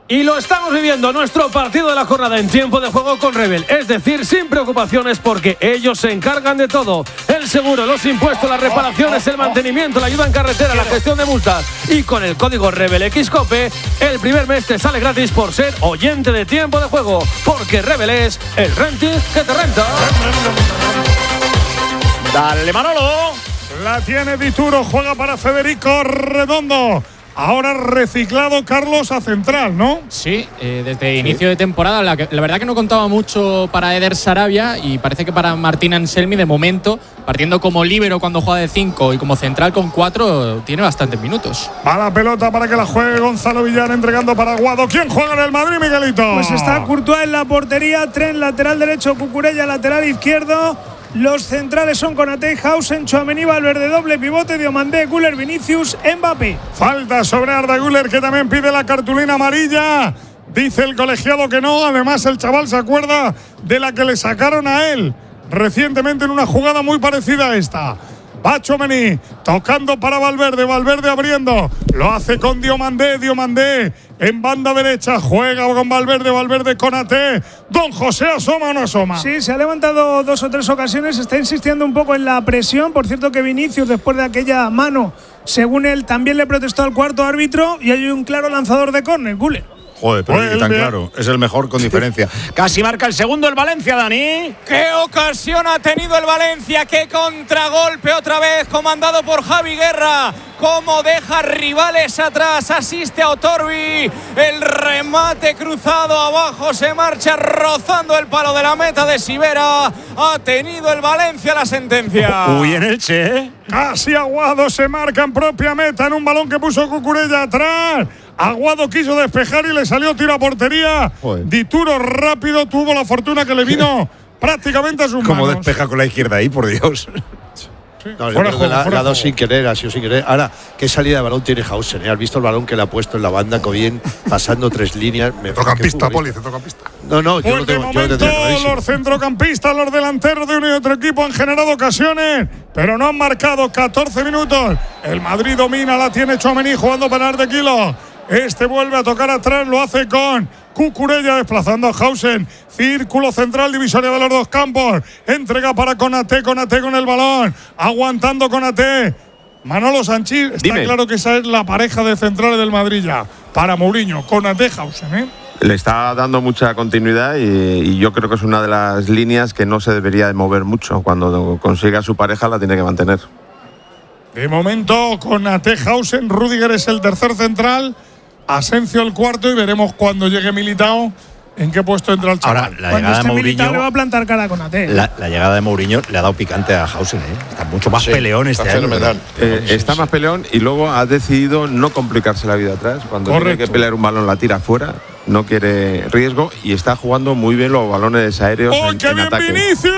Y lo estamos viviendo, nuestro partido de la jornada en tiempo de juego con Rebel. Es decir, sin preocupaciones porque ellos se encargan de todo. El seguro, los impuestos, las reparaciones, el mantenimiento, la ayuda en carretera, la gestión de multas. Y con el código RebelXCOPE, el primer mes te sale gratis por ser oyente de tiempo de juego. Porque Rebel es el renting que te renta. Dale, Manolo. La tiene Dituro, juega para Federico Redondo. Ahora reciclado Carlos a central, ¿no? Sí, desde inicio de temporada. La verdad que no contaba mucho para Eder Sarabia y parece que para Martín Anselmi, de momento, partiendo como líbero cuando juega de 5 y como central con 4, tiene bastantes minutos. Va la pelota para que la juegue Gonzalo Villar, entregando para Aguado. ¿Quién juega en el Madrid, Miguelito? Pues está Courtois en la portería, Tren lateral derecho, Cucurella lateral izquierdo. Los centrales son Konaté, Hausen, Tchouaméni, Valverde, doble pivote, Diomandé, Güler, Vinicius, Mbappé. Falta sobre Arda Güler, que también pide la cartulina amarilla. Dice el colegiado que no. Además, el chaval se acuerda de la que le sacaron a él recientemente en una jugada muy parecida a esta. Va Tchouaméni, tocando para Valverde, Valverde abriendo. Lo hace con Diomandé, Diomandé en banda derecha, juega con Valverde, Valverde Konaté. Don José, ¿asoma o no asoma? Sí, se ha levantado 2 o 3 ocasiones, está insistiendo un poco en la presión. Por cierto que Vinicius, después de aquella mano, según él, también le protestó al cuarto árbitro y hay un claro lanzador de córner, Güler. Joder, pero tan claro, es el mejor con diferencia. Casi marca el segundo el Valencia, Dani. ¡Qué ocasión ha tenido el Valencia! ¡Qué contragolpe otra vez, comandado por Javi Guerra! ¡Cómo deja rivales atrás! Asiste a Otorbi. El remate cruzado abajo se marcha rozando el palo de la meta de Sivera. Ha tenido el Valencia la sentencia. Uy, en el Che. Casi Aguado se marca en propia meta en un balón que puso Cucurella atrás. Aguado quiso despejar y le salió tiro a portería. Joder. Dituro rápido, tuvo la fortuna que le vino prácticamente a sus manos. ¿Cómo despeja con la izquierda ahí, por Dios? No, yo creo que la ha dado sin querer, ha sido sin querer. Ahora, ¿qué salida de balón tiene Hausen? ¿Has visto el balón que le ha puesto en la banda? Que bien, pasando 3 líneas. Centrocampista, Poli, centrocampista. No, yo pues lo tengo. De momento, los centrocampistas, los delanteros de uno y otro equipo han generado ocasiones, pero no han marcado. 14 minutos. El Madrid domina, la tiene Tchouaméni jugando para Ardequilo. Este vuelve a tocar atrás, lo hace con Cucurella desplazando a Hausen. Círculo central, divisoria de los dos campos. Entrega para Konaté, Konaté con el balón. Aguantando Konaté. Manolo Sanchís, está claro que esa es la pareja de centrales del Madrid ya. Para Mourinho, Konaté, Hausen, Le está dando mucha continuidad y yo creo que es una de las líneas que no se debería de mover mucho. Cuando consiga su pareja la tiene que mantener. De momento, Konaté, Hausen, Rüdiger es el tercer central. Asensio el cuarto y veremos cuando llegue Militao en qué puesto entra el chaval. Ahora, cuando esté Militao le va a plantar cara con Konaté. La llegada de Mourinho le ha dado picante a Hausen, Está mucho más peleón este año. Está más peleón y luego ha decidido no complicarse la vida atrás. Cuando tiene que pelear un balón la tira fuera, no quiere riesgo y está jugando muy bien los balones aéreos ¡qué bien ataque! Vinicius!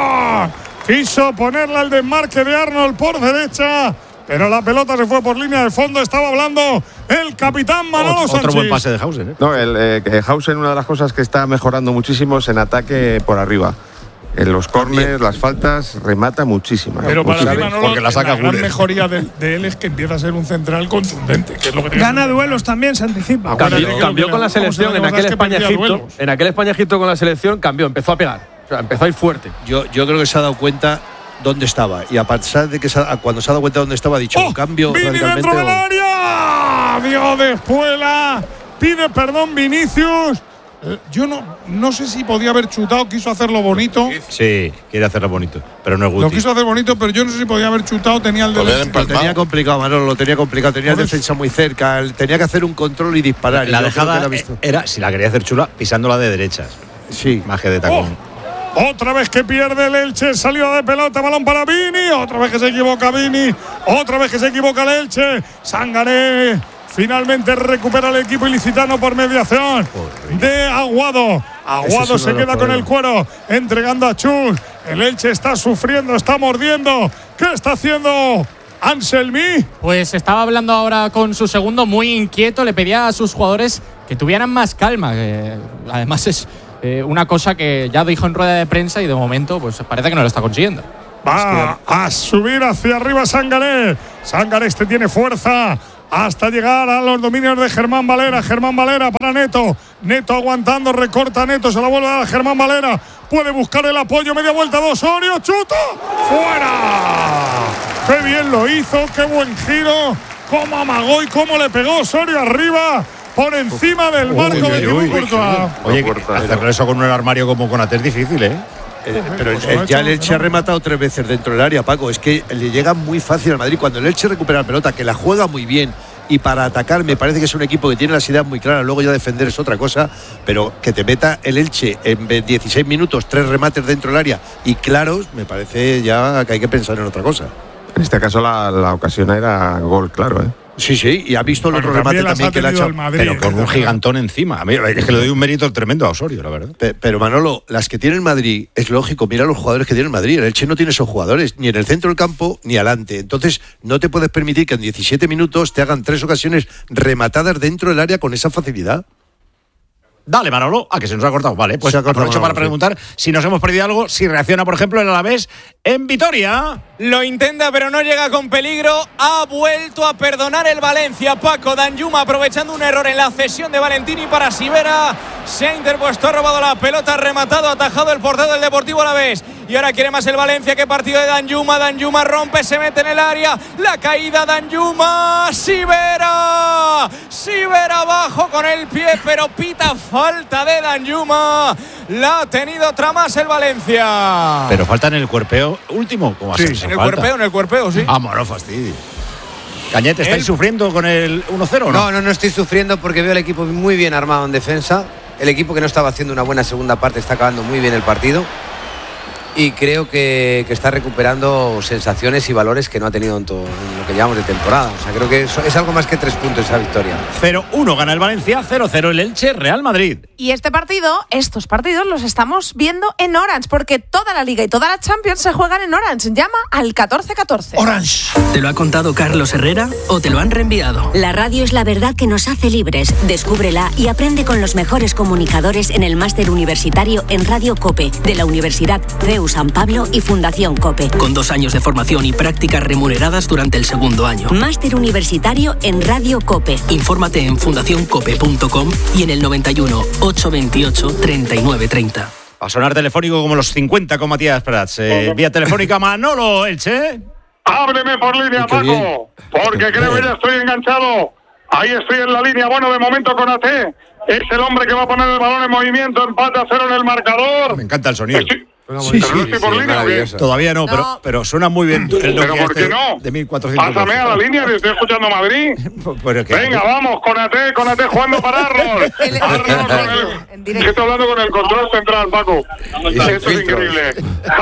Quiso ponerla al desmarque de Arnold por derecha, pero la pelota se fue por línea de fondo. Estaba hablando el capitán Manolo Sanchís. Otro buen pase de Hausen, No, Hausen, una de las cosas que está mejorando muchísimo es en ataque por arriba. En los córners, las faltas, remata muchísimo. Pero para mí, Manolo, porque la saca la gran mejoría de él es que empieza a ser un central contundente, que es lo que gana duelos también, se anticipa. Cambió con la selección en aquel España-Egipto. En aquel España-Egipto con la selección cambió, empezó a pegar. O sea, empezó a ir fuerte. Yo creo que se ha dado cuenta dónde estaba y a pesar de que cuando se ha dado cuenta dónde estaba ha dicho un cambio Vini radicalmente. Dentro del área, dio de espuela, pide perdón Vinicius. Yo no sé si podía haber chutado, quiso hacerlo bonito. Sí, quiere hacerlo bonito, pero no es Guti. Lo quiso hacer bonito, pero yo no sé si podía haber chutado, tenía el dedo. Lo tenía complicado, Manolo, lo tenía complicado, tenía defensa muy cerca, tenía que hacer un control y disparar. La dejada era, si la quería hacer chula, pisándola de derechas. Sí. Magia de tacón. Otra vez que pierde el Elche, salida de pelota, balón para Vini. Otra vez que se equivoca Vini. Otra vez que se equivoca el Elche. Sangaré finalmente recupera el equipo ilicitano por mediación de Aguado. Aguado se queda con el cuero, entregando a Chus. El Elche está sufriendo, está mordiendo. ¿Qué está haciendo Anselmi? Pues estaba hablando ahora con su segundo, muy inquieto. Le pedía a sus jugadores que tuvieran más calma. Además es una cosa que ya dijo en rueda de prensa y de momento pues parece que no lo está consiguiendo. Va a subir hacia arriba Sangaré. Sangaré tiene fuerza. hasta llegar a los dominios de Germán Valera. Germán Valera para Neto. Neto aguantando, recorta Neto, se la vuelve a dar a Germán Valera. Puede buscar el apoyo, media vuelta, dos, Osorio, chuta, ¡fuera! ¡Qué bien lo hizo! ¡Qué buen giro! ¡Cómo amagó y cómo le pegó Osorio arriba! Por encima del marco de Thibaut Courtois. Oye, hacerlo eso con un armario como Konaté es difícil, ¿eh? Pero ya el Elche ha rematado 3 veces dentro del área, Paco. Es que le llega muy fácil al Madrid. Cuando el Elche recupera la pelota, que la juega muy bien, y para atacar me parece que es un equipo que tiene las ideas muy claras. Luego ya defender es otra cosa, pero que te meta el Elche en 16 minutos 3 remates dentro del área y claros, me parece ya que hay que pensar en otra cosa. En este caso la ocasión era gol, claro, ¿eh? Sí, y ha visto el otro remate también que le ha echado. Pero con un gigantón encima. A mí es que le doy un mérito tremendo a Osorio, la verdad. Pero Manolo, las que tiene el Madrid, es lógico, mira los jugadores que tiene el Madrid. El Elche no tiene esos jugadores, ni en el centro del campo, ni adelante. Entonces, no te puedes permitir que en 17 minutos te hagan 3 ocasiones rematadas dentro del área con esa facilidad. Dale, Manolo. Que se nos ha cortado. Vale, pues aprovecho para preguntar si nos hemos perdido algo, si reacciona, por ejemplo, el Alavés en Vitoria. Lo intenta, pero no llega con peligro. Ha vuelto a perdonar el Valencia. Paco Danjuma, aprovechando un error en la cesión de Valentini para Sivera. Se ha interpuesto, ha robado la pelota, rematado, atajado el portero del Deportivo Alavés. Y ahora quiere más el Valencia. Qué partido de Danjuma. Danjuma rompe, se mete en el área. La caída Danjuma. Sivera abajo con el pie, pero pita falta de Danjuma. La ha tenido otra más el Valencia. Pero falta en el cuerpeo último. ¿Cómo sí, en el cuerpeo, sí. No fastidio. Cañete, ¿estáis sufriendo con el 1-0 o no? No estoy sufriendo porque veo el equipo muy bien armado en defensa. El equipo que no estaba haciendo una buena segunda parte está acabando muy bien el partido. Y creo que está recuperando sensaciones y valores que no ha tenido en lo que llevamos de temporada. O sea, creo que es algo más que 3 puntos esa victoria. 0-1 gana el Valencia, 0-0 el Elche, Real Madrid. Y estos partidos los estamos viendo en Orange, porque toda la Liga y toda la Champions se juegan en Orange. Llama al 1414. Orange. ¿Te lo ha contado Carlos Herrera o te lo han reenviado? La radio es la verdad que nos hace libres. Descúbrela y aprende con los mejores comunicadores en el máster universitario en Radio COPE de la Universidad CEU San Pablo y Fundación COPE. Con 2 años de formación y prácticas remuneradas durante el segundo año. Máster universitario en Radio COPE. Infórmate en fundacioncope.com y en el 91 828 3930. A sonar telefónico como los 50 con Matías Prats. Vía telefónica Manolo Elche. Ábreme por línea, Paco, porque creo que ya estoy enganchado. Ahí estoy en la línea. Bueno, de momento Konaté es el hombre que va a poner el balón en movimiento. Empate a 0 en el marcador. Me encanta el sonido. Sí, por línea, todavía no, pero suena muy bien. ¿Pero por qué no? De 1400. Pásame a la línea, que estoy escuchando Madrid. Venga, vamos, Konaté jugando para Arnold. Que estoy hablando con el control central, Paco. Esto es increíble.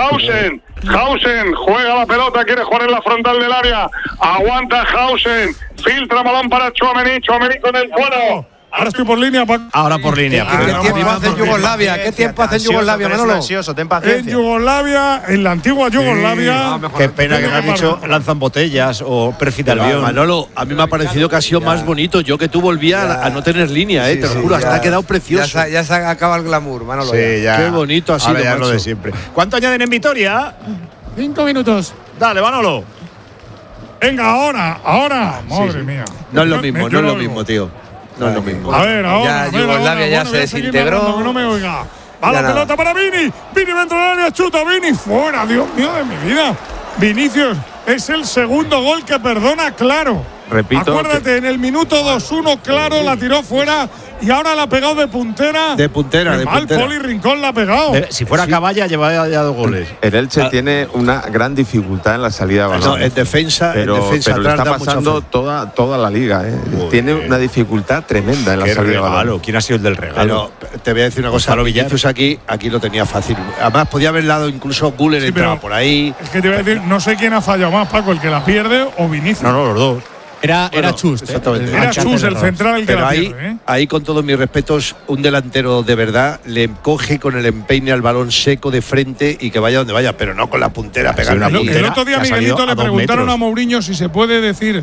Hausen juega la pelota, quiere jugar en la frontal del área. Aguanta Hausen, filtra balón para Tchouaméni con el cuero. Ahora estoy por línea, Paco. Ahora por línea. ¿Qué tiempo hace en Yugoslavia? ¿Qué tiempo hace en Yugoslavia, Manolo? En Yugoslavia, en la antigua Yugoslavia. Qué pena que me han dicho lanzan botellas o perfil avión. Manolo, a mí me ha parecido que ha sido más bonito. Yo que tú volvía a no tener línea, te lo juro, hasta ha quedado precioso. Ya se acaba el glamour, Manolo. Sí, ya. Qué bonito ha sido. Ahora ya lo de siempre. ¿Cuánto añaden en Vitoria? 5 minutos. Dale, Manolo. Venga, ahora. Madre mía. No es lo mismo, tío. No es lo mismo. A ver, ahora. Yugoslavia ya se desintegró. Que no me oiga. Va la pelota para Vini. Vini dentro del área, chuta Vini. Fuera, Dios mío de mi vida. Vinicius es el segundo gol que perdona, claro. Repito. Acuérdate, en el minuto 2-1, claro, la tiró fuera y ahora la ha pegado de puntera. De puntera. Poli Rincón la ha pegado. Si fuera Caballa, llevaba ya 2 goles. El Elche tiene una gran dificultad en la salida de balón. No, en defensa, pero le está pasando toda la liga. Tiene una dificultad tremenda en la salida de balón. ¿Quién ha sido el del regalo? Pero te voy a decir una cosa. Vinicius aquí lo tenía fácil. Además, podía haber dado incluso Güler entraba por ahí. Es que te voy a decir, no sé quién ha fallado más, Paco, el que la pierde o Vinicius. No, los dos. Era Chus. Exactamente. Era Chus el central el que pero la pierde. Ahí, con todos mis respetos, un delantero de verdad le coge con el empeine al balón seco de frente y que vaya donde vaya, pero no con la puntera pegando. El otro día, Miguelito, le preguntaron a Mourinho si se puede decir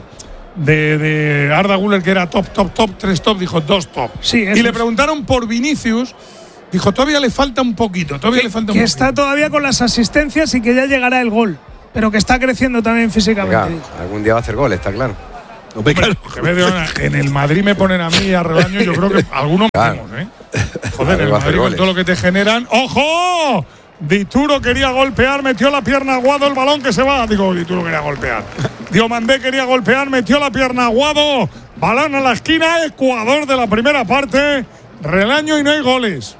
de Arda Güler que era top, 3 top, dijo 2 top. Sí, y le preguntaron por Vinicius. Dijo, todavía le falta un poquito. Que está todavía con las asistencias y que ya llegará el gol. Pero que está creciendo también físicamente. Venga, algún día va a hacer gol, está claro. Hombre, claro. En el Madrid me ponen a mí y a Relaño, yo creo que algunos metemos, ¿eh? Joder, en el Madrid con todo lo que te generan. ¡Ojo! Dituro quería golpear, metió la pierna a Guado, el balón que se va. Digo, Dituro quería golpear. Diomandé quería golpear, metió la pierna a Guado. Balón a la esquina, Ecuador de la primera parte. Relaño y no hay goles.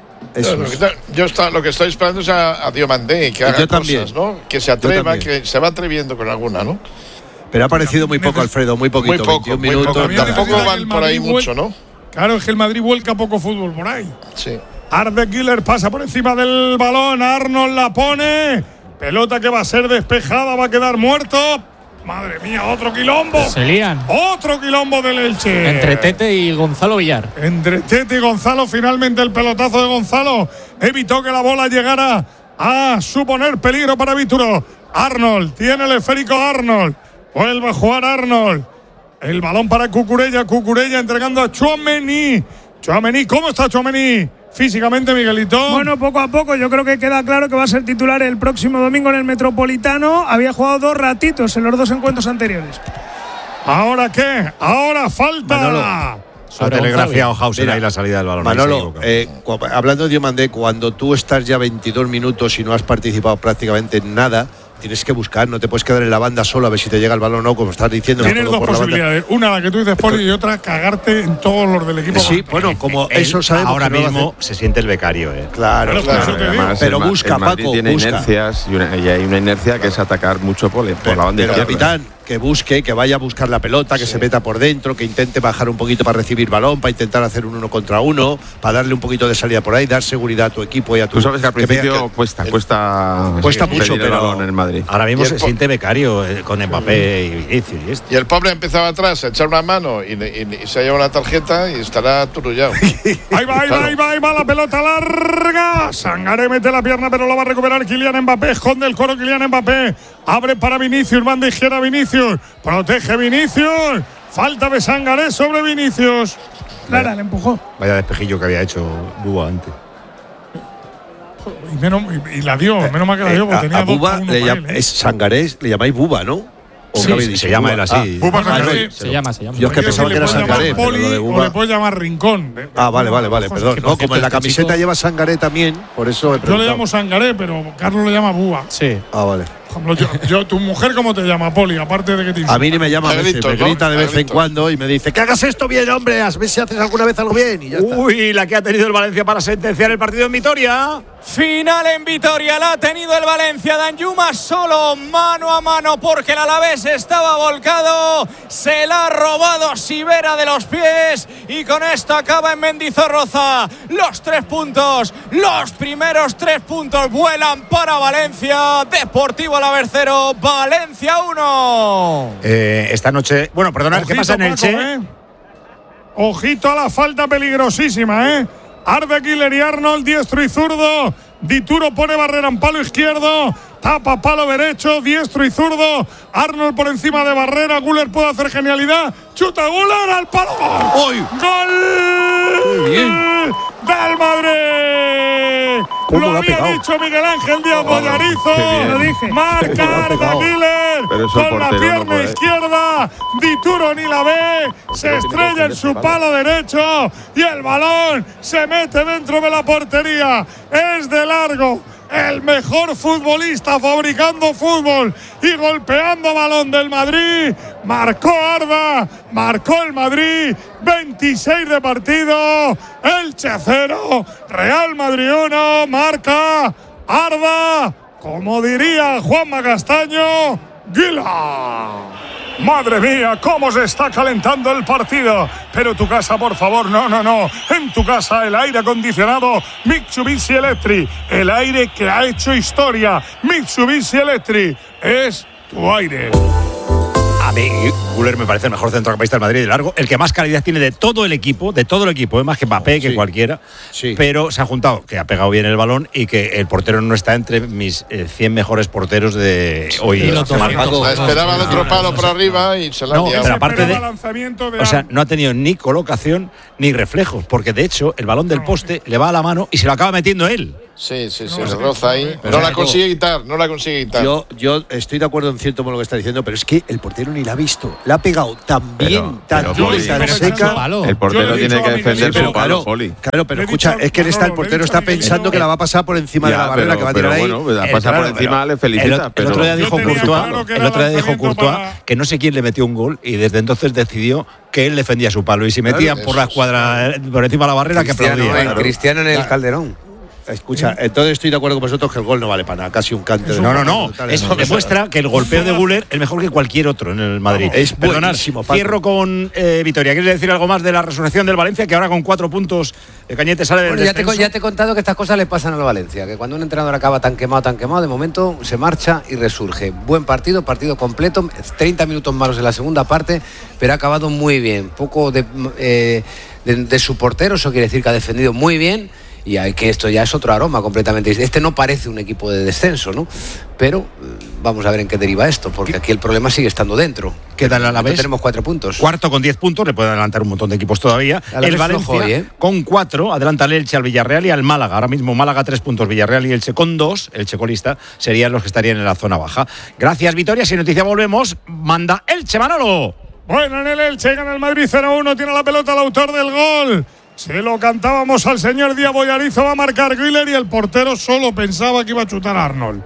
Lo que estoy esperando es a Diomandé, que haga cosas, ¿no? Que se atreva, que se va atreviendo con alguna, ¿no? Pero ha aparecido muy poco, Alfredo, muy poquito. Muy poco, 21 minutos. Tampoco van por ahí mucho, ¿no? Claro, es que el Madrid vuelca poco fútbol por ahí. Sí. Arde Güler pasa por encima del balón, Arnold la pone. Pelota que va a ser despejada, va a quedar muerto. Madre mía, otro quilombo. Se lían. Otro quilombo del Elche. Entre Tete y Gonzalo Villar. Entre Tete y Gonzalo, finalmente el pelotazo de Gonzalo evitó que la bola llegara a suponer peligro para Vituro. Arnold, tiene el esférico Arnold. Vuelve a jugar Arnold. El balón para Cucurella entregando a Tchouaméni. ¿Cómo está Tchouaméni? Físicamente, Miguelito. Bueno, poco a poco, yo creo que queda claro que va a ser titular el próximo domingo en el Metropolitano. Había jugado 2 ratitos en los 2 encuentros anteriores. ¿Ahora qué? Ahora falta. Manolo, ha telegrafiado Hauser ahí la salida del balón. Manolo, hablando de Diomandé, cuando tú estás ya 22 minutos y no has participado prácticamente en nada, tienes que buscar, no te puedes quedar en la banda solo a ver si te llega el balón o no, como estás diciendo. Tienes 2 posibilidades, una la que tú dices, Poli, y otra cagarte en todos los del equipo. Sí, bueno, como eso sabemos. Ahora mismo se siente el becario, Claro. Además, pero busca, el Madrid Paco, tiene busca. inercias y hay una inercia que es atacar mucho por la banda izquierda. Capitán, que busque, que vaya a buscar la pelota, que se meta por dentro, que intente bajar un poquito para recibir balón, para intentar hacer un 1 contra 1, para darle un poquito de salida por ahí, dar seguridad a tu equipo y a tu. Tú sabes que al principio cuesta mucho, el balón en el Madrid. Ahora mismo se siente becario con Mbappé y Vinicius. Y el pobre empezaba atrás a echar una mano y se ha llevado una tarjeta y estará aturullado. Ahí va la pelota larga. Sangaré mete la pierna, pero lo va a recuperar Kylian Mbappé. Esconde el coro Kylian Mbappé. Abre para Vinicius, banda izquierda Vinicius. Protege Vinicius. Falta de Sangaré sobre Vinicius. Clara, le empujó. Vaya despejillo que había hecho Buba antes. Y la dio, menos mal que la dio, porque tenía a Buba es Sangaré, le llamáis Buba, ¿no? Sí, se llama él así. Buba Sangaré. Se llama. Yo es que pensaba que era Sangaré, pero lo de Buba. O le puedes llamar Rincón. Vale, perdón. No, como en la camiseta lleva Sangaré también, por eso yo le llamo Sangaré, pero Carlos le llama Buba. Sí. Vale. ¿Tu mujer cómo te llama, Poli? Aparte de que te insulta. A mí ni me llama a veces, me grita de vez en cuando y me dice que hagas esto bien, hombre, a ver si haces alguna vez algo bien y ya está. Uy, la que ha tenido el Valencia para sentenciar el partido en Vitoria. Final en Vitoria, la ha tenido el Valencia. Danjuma solo, mano a mano, porque el Alavés estaba volcado. Se la ha robado Sivera de los pies y con esto acaba en Mendizorroza. Los 3 puntos, los primeros 3 puntos vuelan para Valencia. Deportivo Alavés 0, Valencia 1. Esta noche, bueno, perdonad, ¿qué pasa en el Che? Ojito a la falta peligrosísima, Arde Güler y Arnold, diestro y zurdo. Dituro pone barrera en palo izquierdo. Tapa palo derecho, diestro y zurdo. Arnold por encima de barrera. Güler puede hacer genialidad. Chuta Güler al palo. ¡Gol! ¡Gol! ¡Muy bien! ¡Del Madrid! Lo había dicho Miguel Ángel Díaz Bollarizo. Lo dije. Marca Arda Güler con la pierna izquierda. Dituro ni la ve. Se estrella en su palo derecho y el balón se mete dentro de la portería. Es de largo el mejor futbolista fabricando fútbol y golpeando balón del Madrid. Marcó Arda, marcó el Madrid. 26 de partido. Elche 0, Real Madrid 1. Marca Arda, como diría Juanma Castaño, Gila. Madre mía, cómo se está calentando el partido. Pero tu casa, por favor, no. En tu casa el aire acondicionado Mitsubishi Electric. El aire que ha hecho historia. Mitsubishi Electric es tu aire. A mí, Güler me parece el mejor centrocampista del Madrid de largo, el que más calidad tiene de todo el equipo, más que Mbappé, que cualquiera. Sí. Pero se ha juntado que ha pegado bien el balón y que el portero no está entre mis 100 mejores porteros de hoy. Esperaba el otro palo por arriba y se la ha liado. Pero aparte no ha tenido ni colocación ni reflejos, porque de hecho el balón del poste le va a la mano y se lo acaba metiendo él. Sí, le roza ahí. No la consigue quitar, Yo estoy de acuerdo en cierto modo lo que está diciendo, pero es que el portero ni la ha visto. le ha pegado tan bien, tan seca. El portero tiene que defender su palo, Poli. Claro, pero escucha, es que el portero está pensando que la va a pasar por encima de la barrera que va a tirar ahí. Bueno, la pasa por encima, le felicita. El otro día dijo Courtois que no sé quién le metió un gol y desde entonces decidió que él defendía su palo y si metían por la escuadra, por encima de la barrera, que aplaudía. Cristiano en el Calderón. Escucha, entonces estoy de acuerdo con vosotros que el gol no vale para nada, casi un cante. No. Eso demuestra que el golpeo de Güler es mejor que cualquier otro en el Madrid. Buenísimo. Cierro con Vitoria. ¿Quieres decir algo más de la resurrección del Valencia? Que ahora con 4 puntos Cañete sale del descenso. Ya te he contado que estas cosas le pasan al Valencia, que cuando un entrenador acaba tan quemado, de momento se marcha y resurge. Buen partido completo, 30 minutos malos en la segunda parte, pero ha acabado muy bien. Poco de su portero, eso quiere decir que ha defendido muy bien. Y hay que esto ya es otro aroma completamente. Este no parece un equipo de descenso, ¿no? Pero vamos a ver en qué deriva esto, porque aquí el problema sigue estando dentro. Quedan a la vez. Tenemos 4 puntos. Cuarto con 10 puntos, le puede adelantar un montón de equipos todavía. El Valencia con 4, adelanta al Elche, al Villarreal y al Málaga. Ahora mismo Málaga 3 puntos, Villarreal y Elche con 2. Elche colista serían los que estarían en la zona baja. Gracias, Vitoria. Sin noticia volvemos. Manda Elche, Manolo. Bueno, en el Elche gana el Madrid 0-1. Tiene la pelota el autor del gol. Se lo cantábamos al señor Díaz Boyarizo, va a marcar Güler y el portero solo pensaba que iba a chutar a Arnold.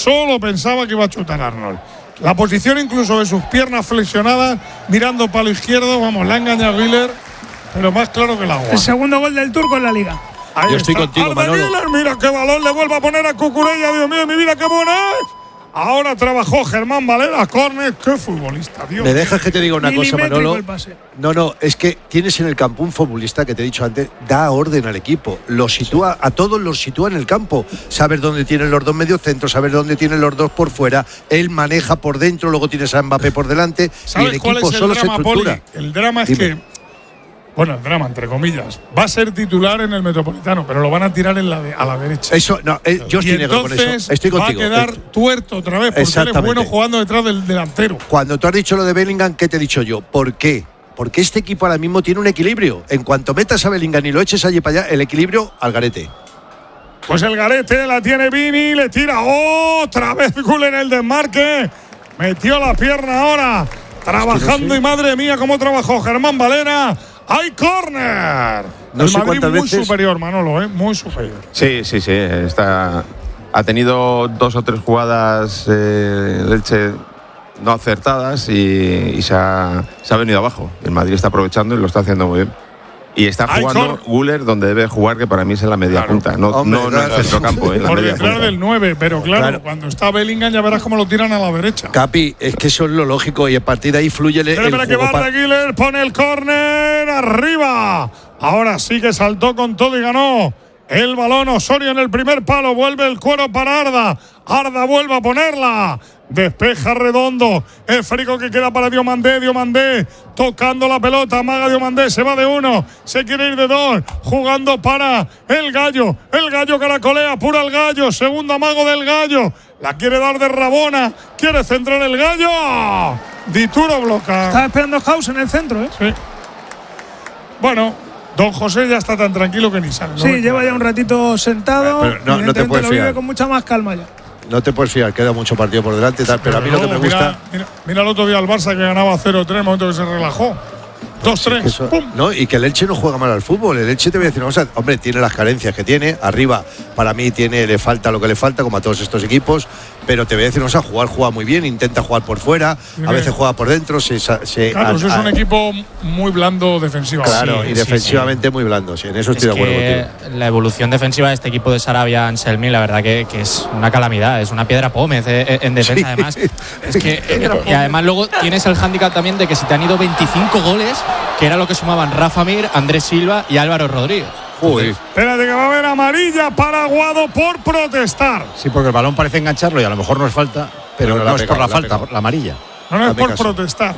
La posición incluso de sus piernas flexionadas, mirando para la izquierda, vamos, la ha engañado Güler, pero más claro que el agua. El segundo gol del turco en la Liga. Ahí Yo estoy contigo, Manolo. Güler, mira qué balón le vuelve a poner a Cucurella, Dios mío, mi vida, qué buena es. Ahora trabajó Germán Valera, córner, qué futbolista, Dios. ¿Me dejas que te diga una cosa, Manolo? No, es que tienes en el campo un futbolista que te he dicho antes, da orden al equipo, lo sitúa, a todos los sitúa en el campo, saber dónde tienen los dos mediocentros, saber dónde tienen los dos por fuera, él maneja por dentro, luego tienes a Mbappé por delante y el equipo solo se estructura. El drama es que, bueno, el drama, entre comillas, va a ser titular en el Metropolitano, pero lo van a tirar a la derecha. Eso, no, yo estoy negro con eso. Estoy contigo. Va a quedar tuerto otra vez, porque él es bueno jugando detrás del delantero. Cuando tú has dicho lo de Bellingham, ¿qué te he dicho yo? ¿Por qué? Porque este equipo ahora mismo tiene un equilibrio. En cuanto metas a Bellingham y lo eches allí para allá, el equilibrio al garete. Pues el garete la tiene Vini, le tira otra vez Güler en el desmarque. Metió la pierna ahora, trabajando y madre mía cómo trabajó Germán Valera. ¡Hay córner! No el sé Madrid cuántas muy veces. superior, Manolo, muy superior. Sí. Ha tenido 2 o 3 jugadas Elche no acertadas y se ha venido abajo. El Madrid está aprovechando y lo está haciendo muy bien. Y está jugando Güler donde debe jugar, que para mí es en la media punta, no en el centrocampo. Por detrás del 9, pero claro, cuando está Bellingham ya verás cómo lo tiran a la derecha. Capi, es que eso es lo lógico y a partir de ahí fluye el juego. Que va Güler, pone el córner arriba. Ahora sí que saltó con todo y ganó. El balón Osorio en el primer palo, vuelve el cuero para Arda. Arda vuelve a ponerla. Despeja Redondo. El frico que queda para Diomandé. Tocando la pelota. Amaga Diomandé. Se va de 1. Se quiere ir de 2. Jugando para el Gallo. El Gallo caracolea. Apura el Gallo. Segundo amago del Gallo. La quiere dar de Rabona. Quiere centrar el Gallo. Dituro bloca. Estaba esperando House en el centro, ¿eh? Sí. Bueno, don José ya está tan tranquilo que ni sale. Sí, lleva ya un ratito sentado. No te puedes lo fiar. vive con mucha más calma ya. No te puedes fiar, queda mucho partido por delante, pero a mí lo que me gusta. Mira el otro día al Barça que ganaba 0-3 en el momento que se relajó. 2-3. ¡Pum! No, y que el Elche no juega mal al fútbol. El Elche, te voy a decir una cosa, hombre, tiene las carencias que tiene. Arriba, para mí, le falta lo que le falta, como a todos estos equipos. Pero te voy a decir una cosa, juega muy bien, intenta jugar por fuera, a veces juega por dentro. Claro, eso es un equipo muy blando defensivamente. Claro, y defensivamente muy blando, sí, en eso estoy de acuerdo contigo. La evolución defensiva de este equipo de Sarabia, Anselmi, la verdad que es una calamidad, es una piedra pómez en defensa, además. Es que, y además luego tienes el hándicap también de que si te han ido 25 goles, que era lo que sumaban Rafa Mir, Andrés Silva y Álvaro Rodríguez. Uy. Espérate que va a haber amarilla para Aguado por protestar. Sí, porque el balón parece engancharlo y a lo mejor no es falta, pero no es por la falta, por la amarilla. No es por protestar.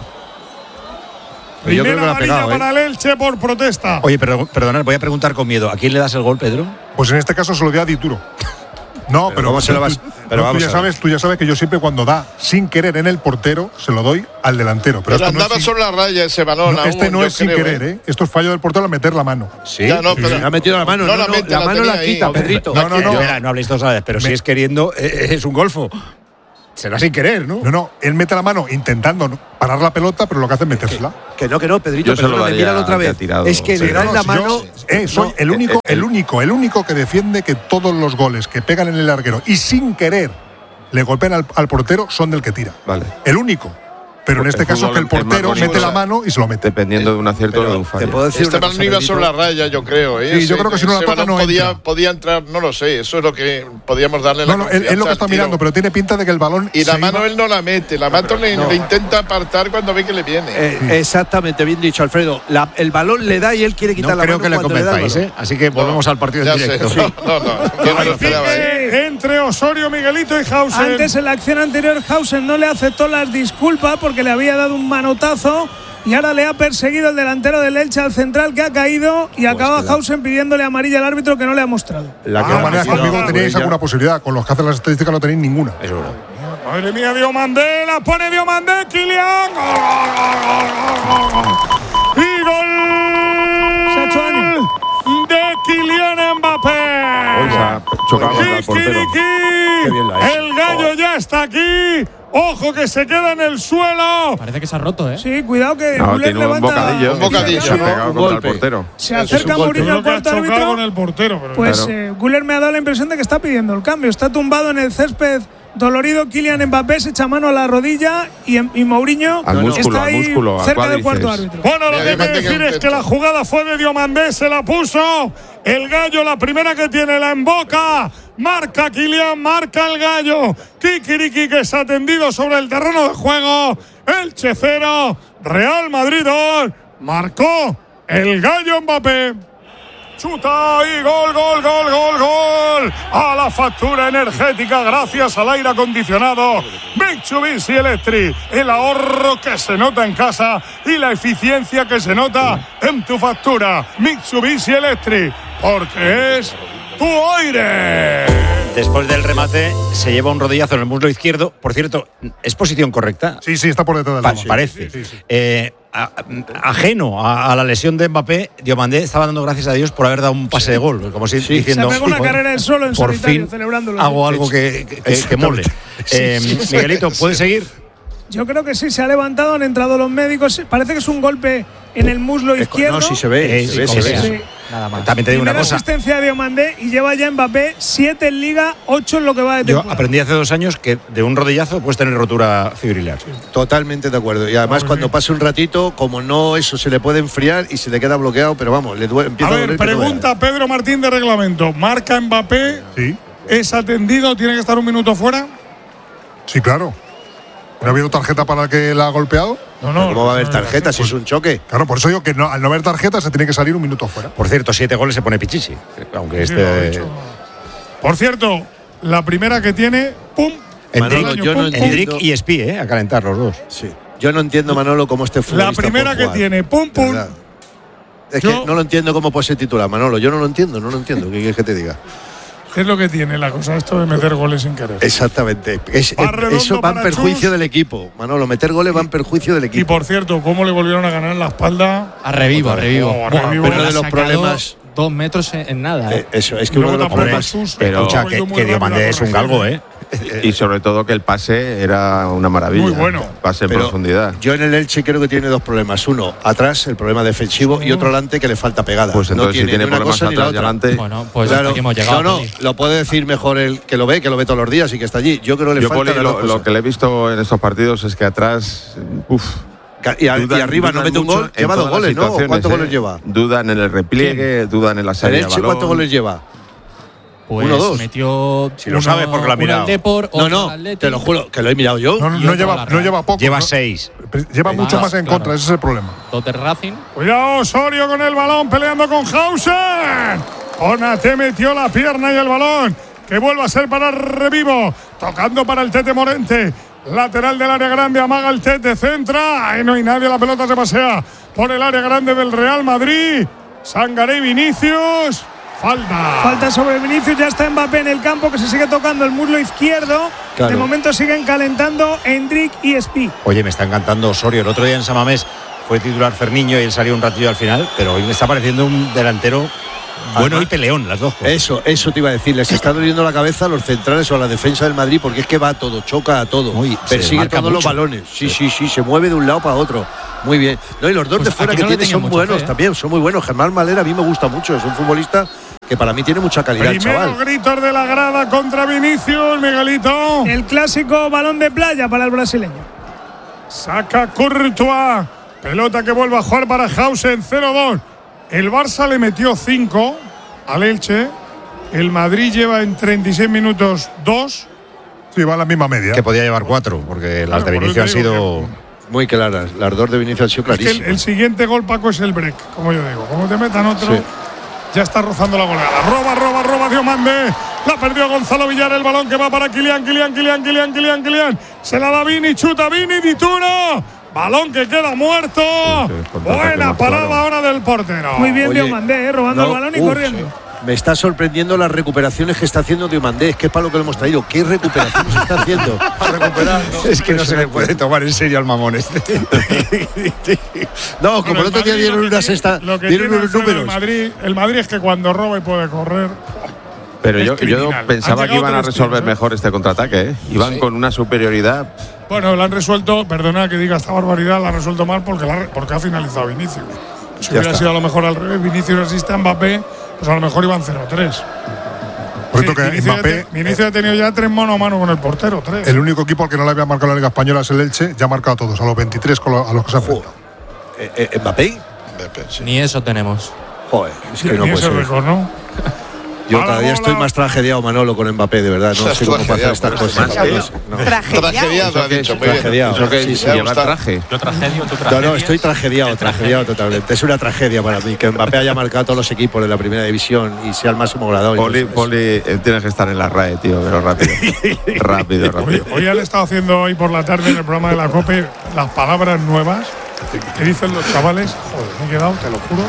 Primera amarilla para el Elche por protesta. Oye, perdonad, voy a preguntar con miedo. ¿A quién le das el gol, Pedro? Pues en este caso se lo dio a Dituro. No, pero ¿cómo se lo vas? Pero tú ya sabes que yo siempre cuendo da sin querer en el portero se lo doy al delantero. Pero andaba sobre la raya ese balón. No, este no es sin querer, ¿eh? Esto es fallo del portero al meter la mano. Sí. Ya no, pero ha metido la mano. No, la mano la quita, Pedrito. No habléis dos a la vez, pero si es queriendo, es un golfo. será sin querer, ¿no? No, él mete la mano intentando parar la pelota, pero lo que hace es metérsela. Que no, Pedrito, perdóname, míralo otra vez. Es que le dan la mano. Soy el único que defiende que todos los goles que pegan en el larguero y sin querer le golpean al portero son del que tira. Vale. El único. Pero en este caso es que el portero mete la mano y se lo mete. Dependiendo de un acierto o de un fallo. Este balón iba sobre la raya, yo creo. Sí, yo creo que si no la toca no podía entrar, no lo sé. Eso es lo que podíamos darle la confianza. Es lo que está mirando, pero tiene pinta de que el balón. Y la mano él no la mete. La mano le intenta apartar cuando ve que le viene. Exactamente, bien dicho, Alfredo. El balón le da y él quiere quitar la mano. No creo que le convenzáis, Así que volvemos al partido en directo. Entre Osorio, Miguelito y Hausen. Antes, en la acción anterior, Hausen no le aceptó las disculpas porque le había dado un manotazo y ahora le ha perseguido el delantero del Elche al central, que ha caído, y acaba Hausen pidiéndole amarilla al árbitro, que no le ha mostrado. De todas maneras, conmigo teníais alguna posibilidad. Con los que hacen las estadísticas no tenéis ninguna. Es verdad. Madre mía, Diomandé, la pone Diomandé, Kylian. Y gol. Se ha hecho daño de Kylian Mbappé. O sea, chocado contra el portero. El gallo ya está aquí. Ojo que se queda en el suelo. Parece que se ha roto, ¿eh? Sí, cuidado que Guller levanta un bocadillo. Se ha pegado contra el portero. Se acerca Mourinho al cuarto árbitro. Con el portero, pero pues Guller me ha dado la impresión de que está pidiendo el cambio. Está tumbado en el césped dolorido Kylian Mbappé, se echa mano a la rodilla y Mourinho está ahí cerca del cuarto árbitro. Bueno, lo que hay que decir es que la jugada fue de Diomandé, se la puso el gallo, la primera que tiene, la emboca. Marca Kylian, marca el gallo. Kikiriki, que se ha tendido sobre el terreno de juego. Elche 0, Real Madrid 2. Marcó el gallo Mbappé. Chuta y gol. A la factura energética gracias al aire acondicionado Mitsubishi Electric. El ahorro que se nota en casa y la eficiencia que se nota en tu factura. Mitsubishi Electric, porque es tu aire. Después del remate se lleva un rodillazo en el muslo izquierdo. Por cierto, ¿es posición correcta? Sí, está por detrás del balón. Parece. Sí. Ajeno a la lesión de Mbappé, Diomandé estaba dando gracias a Dios por haber dado un pase de gol, como si diciendo, se pegó una carrera en solo en por solitario, fin celebrándolo. Hago algo que mole. Miguelito, ¿puede seguir? Yo creo que sí, se ha levantado, han entrado los médicos. Parece que es un golpe en el muslo izquierdo. No, sí se ve. Sí. Nada más. También te digo una cosa. Asistencia de Diomandé y lleva ya Mbappé 7 en Liga, 8 en lo que va de temporada. Yo aprendí hace 2 años que de un rodillazo puedes tener rotura fibrilar. Totalmente de acuerdo. Y además cuando pase un ratito, como no, eso se le puede enfriar y se le queda bloqueado, pero vamos, empieza a doler. Pregunta Pedro Martín de reglamento. ¿Marca Mbappé? Sí. ¿Es atendido? ¿Tiene que estar un minuto fuera? Sí, claro. ¿No ha habido tarjeta para el que la ha golpeado? No. ¿Cómo va a haber tarjeta si es un choque? Claro, por eso digo que al no haber tarjeta se tiene que salir un minuto fuera. Por cierto, 7 goles se pone Pichichi. Aunque Por cierto, la primera que tiene, ¡pum! Endrick y Espí, a calentar los dos. Sí. Yo no entiendo, Manolo, cómo este futbolista. La primera que tiene, ¡pum! Es que no lo entiendo cómo puede ser titular, Manolo. Yo no lo entiendo. ¿Qué quieres que te diga? ¿Qué es lo que tiene la cosa esto de meter goles sin querer? Exactamente. Eso va en perjuicio del equipo. Manolo, meter goles va en perjuicio del equipo. Y por cierto, ¿cómo le volvieron a ganar en la espalda? A Revivo. Uno de los problemas. 2 metros en nada. Eso, es que uno de los problemas. Pero que Diomandé es un galgo, Y sobre todo que el pase era una maravilla. Muy bueno. Pase en profundidad. Yo en el Elche creo que tiene 2 problemas. Uno, atrás, el problema defensivo, y otro delante, que le falta pegada. Pues entonces no si tiene problemas atrás y adelante. Bueno, pues claro, hemos llegado. No, lo puede decir mejor el que lo ve todos los días y que está allí. Yo creo que le falta. Lo que le he visto en estos partidos es que atrás. Y arriba no mete un gol. Lleva 2 goles, ¿no? ¿Cuántos goles lleva? Dudan en el repliegue, dudan en la salida de balón. ¿Cuántos goles lleva? Pues 1-2. Metió. Si lo sabes porque lo ha mirado. No, te lo juro, que lo he mirado yo. No lleva poco. Lleva 6. Lleva mucho más en contra, ese es el problema. Dotter Racing. Cuidado, Osorio con el balón, peleando con Hausen. Onate metió la pierna y el balón, que vuelve a ser para Revivo. Tocando para el Tete Morente. Lateral del área grande, amaga el Tete, centra. Ahí no hay nadie, la pelota se pasea por el área grande del Real Madrid. Sangaré Vinicius. Falta sobre Vinicius, ya está Mbappé en el campo, que se sigue tocando el muslo izquierdo. Claro. De momento siguen calentando Endrick y Espí. Oye, me está encantando Osorio. El otro día en Samamés fue titular Ferniño y él salió un ratillo al final, pero hoy me está pareciendo un delantero Bueno y peleón, las dos cosas. Eso te iba a decir. Les está doliendo la cabeza a los centrales o a la defensa del Madrid porque es que va a todo, choca a todo. Persigue todos los balones. Sí, se mueve de un lado para otro. Muy bien. No, y los dos de fuera que tiene son buenos también, son muy buenos. Germán Valera a mí me gusta mucho, es un futbolista que para mí tiene mucha calidad, chaval. Gritos de la grada contra Vinicius, Miguelito. El clásico balón de playa para el brasileño. Saca Courtois. Pelota que vuelve a jugar para Hausen, 0-2. El Barça le metió 5 al Elche. El Madrid lleva en 36 minutos 2. Sí, va a la misma media. Que podía llevar 4, porque las de Vinicius han sido muy claras. Las dos de Vinicius han sido clarísimas. Es que el siguiente gol, Paco, es el break, como yo digo. Como te metan otro, ya está rozando la goleada. Roba Diomandé. La perdió Gonzalo Villar, el balón que va para Kylian. Se la da Vini, chuta Vini, Dituro. Balón que queda muerto. Buena parada ahora del portero. Muy bien Diomandé, robando el balón y corriendo. Me está sorprendiendo las recuperaciones que está haciendo Diomandé. Es que es para lo que le hemos traído. ¿Qué recuperaciones está haciendo? Para recuperar. Es que no se le puede tomar en serio al mamón este. No, como el otro día dieron una sexta. Lo que tiene unos números. El Madrid es que cuando roba y puede correr. Pero yo pensaba que iban a resolver mejor este contraataque, ¿eh? Iban con una superioridad. Bueno, la han resuelto, perdona que diga esta barbaridad, la han resuelto mal porque ha finalizado Vinicius. Si hubiera sido a lo mejor al revés, Vinicius asiste a Mbappé, pues a lo mejor iban 0-3. Vinicius ha tenido ya 3 mano a mano con el portero, 3. El único equipo al que no le había marcado la Liga Española es el Elche, ya ha marcado a todos, a los 23 a los que se ha enfrentado. ¿Mbappé? Sí. Ni eso tenemos. Joder, es que no ni puede ese ser. récord, ¿no? Yo cada día estoy más tragediado, Manolo, con Mbappé, de verdad. No sé cómo pasan estas cosas. Tragediado, ha dicho. Tragediado. Sí, lleva traje. ¿Yo tragedio? ¿Tú tragedia? No, estoy tragediado totalmente. Es una tragedia para mí que Mbappé haya marcado a todos los equipos de la primera división y sea el máximo goleador. Poli, tienes que estar en la RAE, tío, pero rápido. Hoy han estado haciendo hoy por la tarde en el programa de la COPE las palabras nuevas que dicen los chavales. Joder, me he quedado, te lo juro.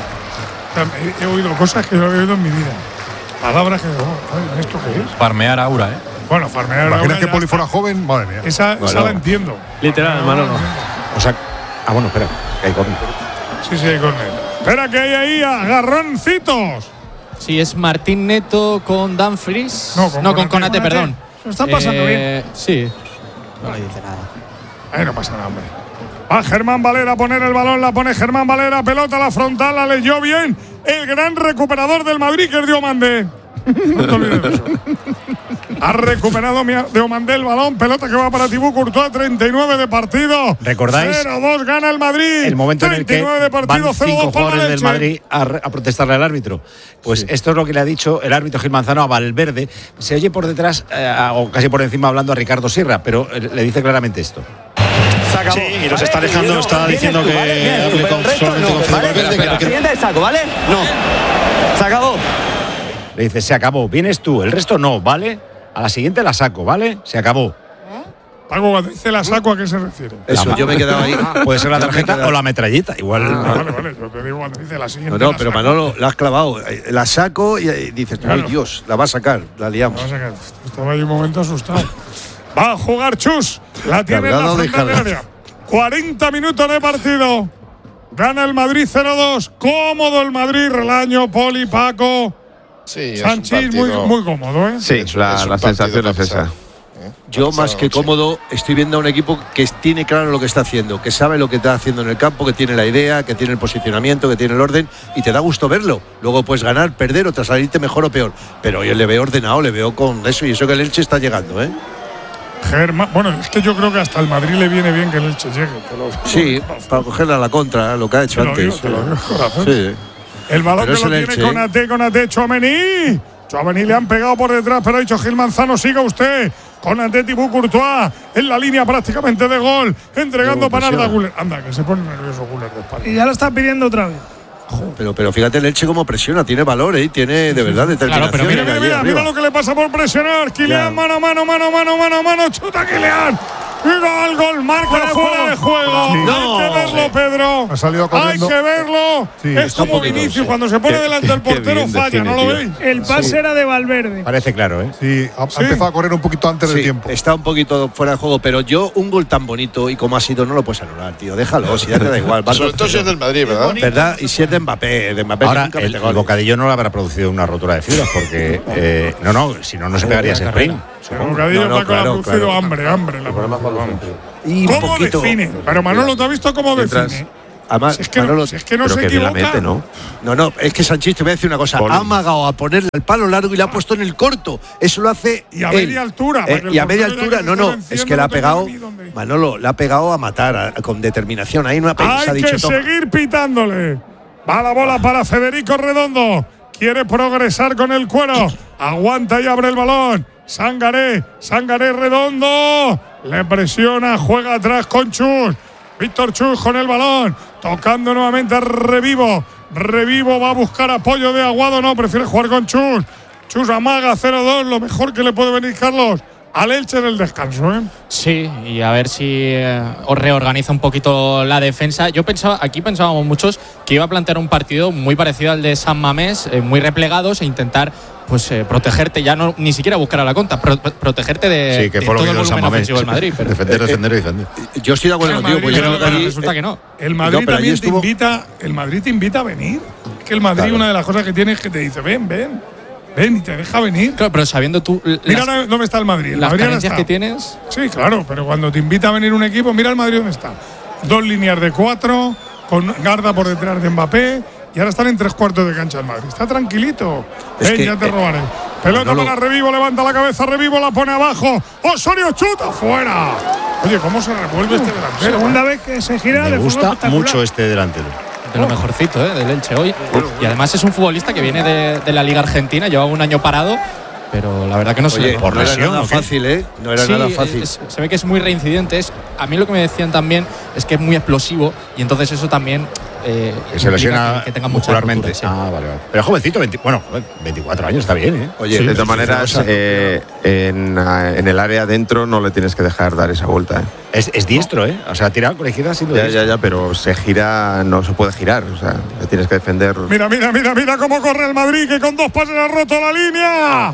He oído cosas que no he oído en mi vida. Palabras que ¿esto qué es? Farmear aura, ¿eh? Bueno, farmear aura. Imaginas que Poli fuera joven, madre mía. Esa la entiendo. Literal, hermano, no. O sea, bueno, espera, que hay córner. Sí, hay córner. Espera que hay ahí agarroncitos. Sí, es Martín Neto con Dumfries. No, con Konate, perdón. Se lo están pasando bien. Sí. No le dice nada. Ahí no pasa nada, hombre. Va Germán Valera a poner el balón, la pone Germán Valera, pelota a la frontal, la leyó bien el gran recuperador del Madrid, que es Diomandé. No te olvides de eso. Ha recuperado Diomandé el balón, pelota que va para Thibaut Courtois, 39 de partido. ¿Recordáis? 0-2 gana el Madrid. El momento en el que de partido, van 5 jugadores del Madrid a protestarle al árbitro. Pues esto es lo que le ha dicho el árbitro Gil Manzano a Valverde. Se oye por detrás, o casi por encima, hablando a Ricardo Sierra, pero le dice claramente esto. Sí, y los está dejando, está diciendo que hable solamente con Fede Valverde. La siguiente del saco, ¿vale? No. Se acabó. Le dice, se acabó, vienes tú, el resto no, ¿vale? A la siguiente la saco, ¿vale? Se acabó. Paco, cuando dice la saco, ¿a qué se refiere? Eso, yo me he quedado ahí. Puede ser la tarjeta o la metralleta, igual. Vale, yo te digo cuando dice la siguiente. No, pero Manolo, la has clavado. La saco y dices, ay Dios, la va a sacar, la liamos. Estaba ahí un momento asustado. Va a jugar Chus. La tiene en la frontal del área. 40 minutos de partido. Gana el Madrid 0-2. Cómodo el Madrid, Relaño, Poli, Paco. Sí, Sánchez, muy cómodo, ¿eh? Sí, la sensación es esa. Yo, más que cómodo, estoy viendo a un equipo que tiene claro lo que está haciendo, que sabe lo que está haciendo en el campo, que tiene la idea, que tiene el posicionamiento, que tiene el orden, y te da gusto verlo. Luego puedes ganar, perder o salirte mejor o peor. Pero yo le veo ordenado, le veo con eso, y eso que el Elche está llegando, ¿eh? Bueno, es que yo creo que hasta el Madrid le viene bien que el Elche llegue. Sí, para cogerle a la contra, lo que ha hecho antes. Sí. El balón que lo tiene Konate, Tchouaméni. Tchouaméni le han pegado por detrás, pero ha dicho Gil Manzano, siga usted. Konate, Thibaut Courtois en la línea prácticamente de gol, entregando para Arda Güler. Anda, que se pone nervioso Güler de espalda. Y ya lo está pidiendo otra vez. Pero fíjate el Elche cómo presiona, tiene valor, tiene de verdad determinación. Claro, pero mira lo que le pasa por presionar. Kylian, mano, chuta Kylian. ¡Mira el gol! Marca fuera de juego. No. Hay que verlo, Pedro. Ha salido corriendo. Hay que verlo. Sí, es como Vinicius, cuando se pone delante del portero falla, ¿no lo veis? El pase era de Valverde. Parece claro, ¿eh? Sí, ha empezado a correr un poquito antes del tiempo. Está un poquito fuera de juego, pero yo un gol tan bonito y como ha sido no lo puedes anular, tío. Déjalo, si ya te da igual. Sobre todo si es del Madrid, ¿verdad? ¿Verdad? Y si es de Mbappé. Ahora, el bocadillo no le habrá producido una rotura de fibras porque… si no se pegaría ese sprint. El bocadillo le ha producido hambre. Y ¿Cómo define? Pero Manolo, ¿te has visto cómo define? Además, si es que no se equivoca. No, es que Sanchís, te voy a decir una cosa. Ha amagado a ponerle el palo largo y le ha puesto en el corto. Eso lo hace. Y a media altura. Y a media altura, es que le ha pegado. Manolo, le ha pegado a matar con determinación. Ahí no ha pegado. Hay que seguir pitándole. Va la bola para Federico Redondo. Quiere progresar con el cuero. Aguanta y abre el balón. Sangaré Redondo. Le presiona, juega atrás con Chus. Víctor Chus con el balón. Tocando nuevamente a Revivo. Revivo va a buscar apoyo de Aguado. No, prefiere jugar con Chus. Chus amaga 0-2. Lo mejor que le puede venir, Carlos, al Elche en el descanso, ¿eh? Sí, y a ver si os reorganiza un poquito la defensa. Aquí pensábamos muchos que iba a plantear un partido muy parecido al de San Mamés, muy replegados e intentar protegerte, ya no ni siquiera buscar a la contra, protegerte de todo el volumen ofensivo del Madrid. Pero defender. Yo estoy de acuerdo contigo, pero resulta que no. El Madrid también te invita a venir. Es que el Madrid, una de las cosas que tiene es que te dice, ven y te deja venir. Claro, pero sabiendo tú… Mira dónde está el Madrid. Las carencias que tienes… Sí, claro, pero cuando te invita a venir un equipo, mira el Madrid dónde está. 2 líneas de 4, con Garda por detrás de Mbappé, y ahora están en 3/4 de cancha el Madrid. Está tranquilito. Ya te robaré. Pelota para Revivo, levanta la cabeza, Revivo la pone abajo. Osorio chuta, fuera. Oye, ¿cómo se revuelve este delantero? Segunda vez que se gira. Me gusta mucho este delantero. De lo mejorcito del Elche hoy. Y además es un futbolista que viene de la Liga Argentina, lleva un año parado, pero la verdad que no se por lesión. No era nada fácil, ¿eh? No era nada fácil. Se ve que es muy reincidente. A mí lo que me decían también es que es muy explosivo y entonces eso también… que se lesiona que tenga mucha muscularmente. Ruptura, sí. Vale. Pero jovencito, 24 años está bien, ¿eh? Oye, de todas maneras, en el área adentro no le tienes que dejar dar esa vuelta, ¿eh? Es diestro, ¿eh? O sea, tira con la izquierda siendo diestro. Ya, pero se gira, no se puede girar. O sea, le tienes que defender. Mira cómo corre el Madrid, que con 2 pases ha roto la línea.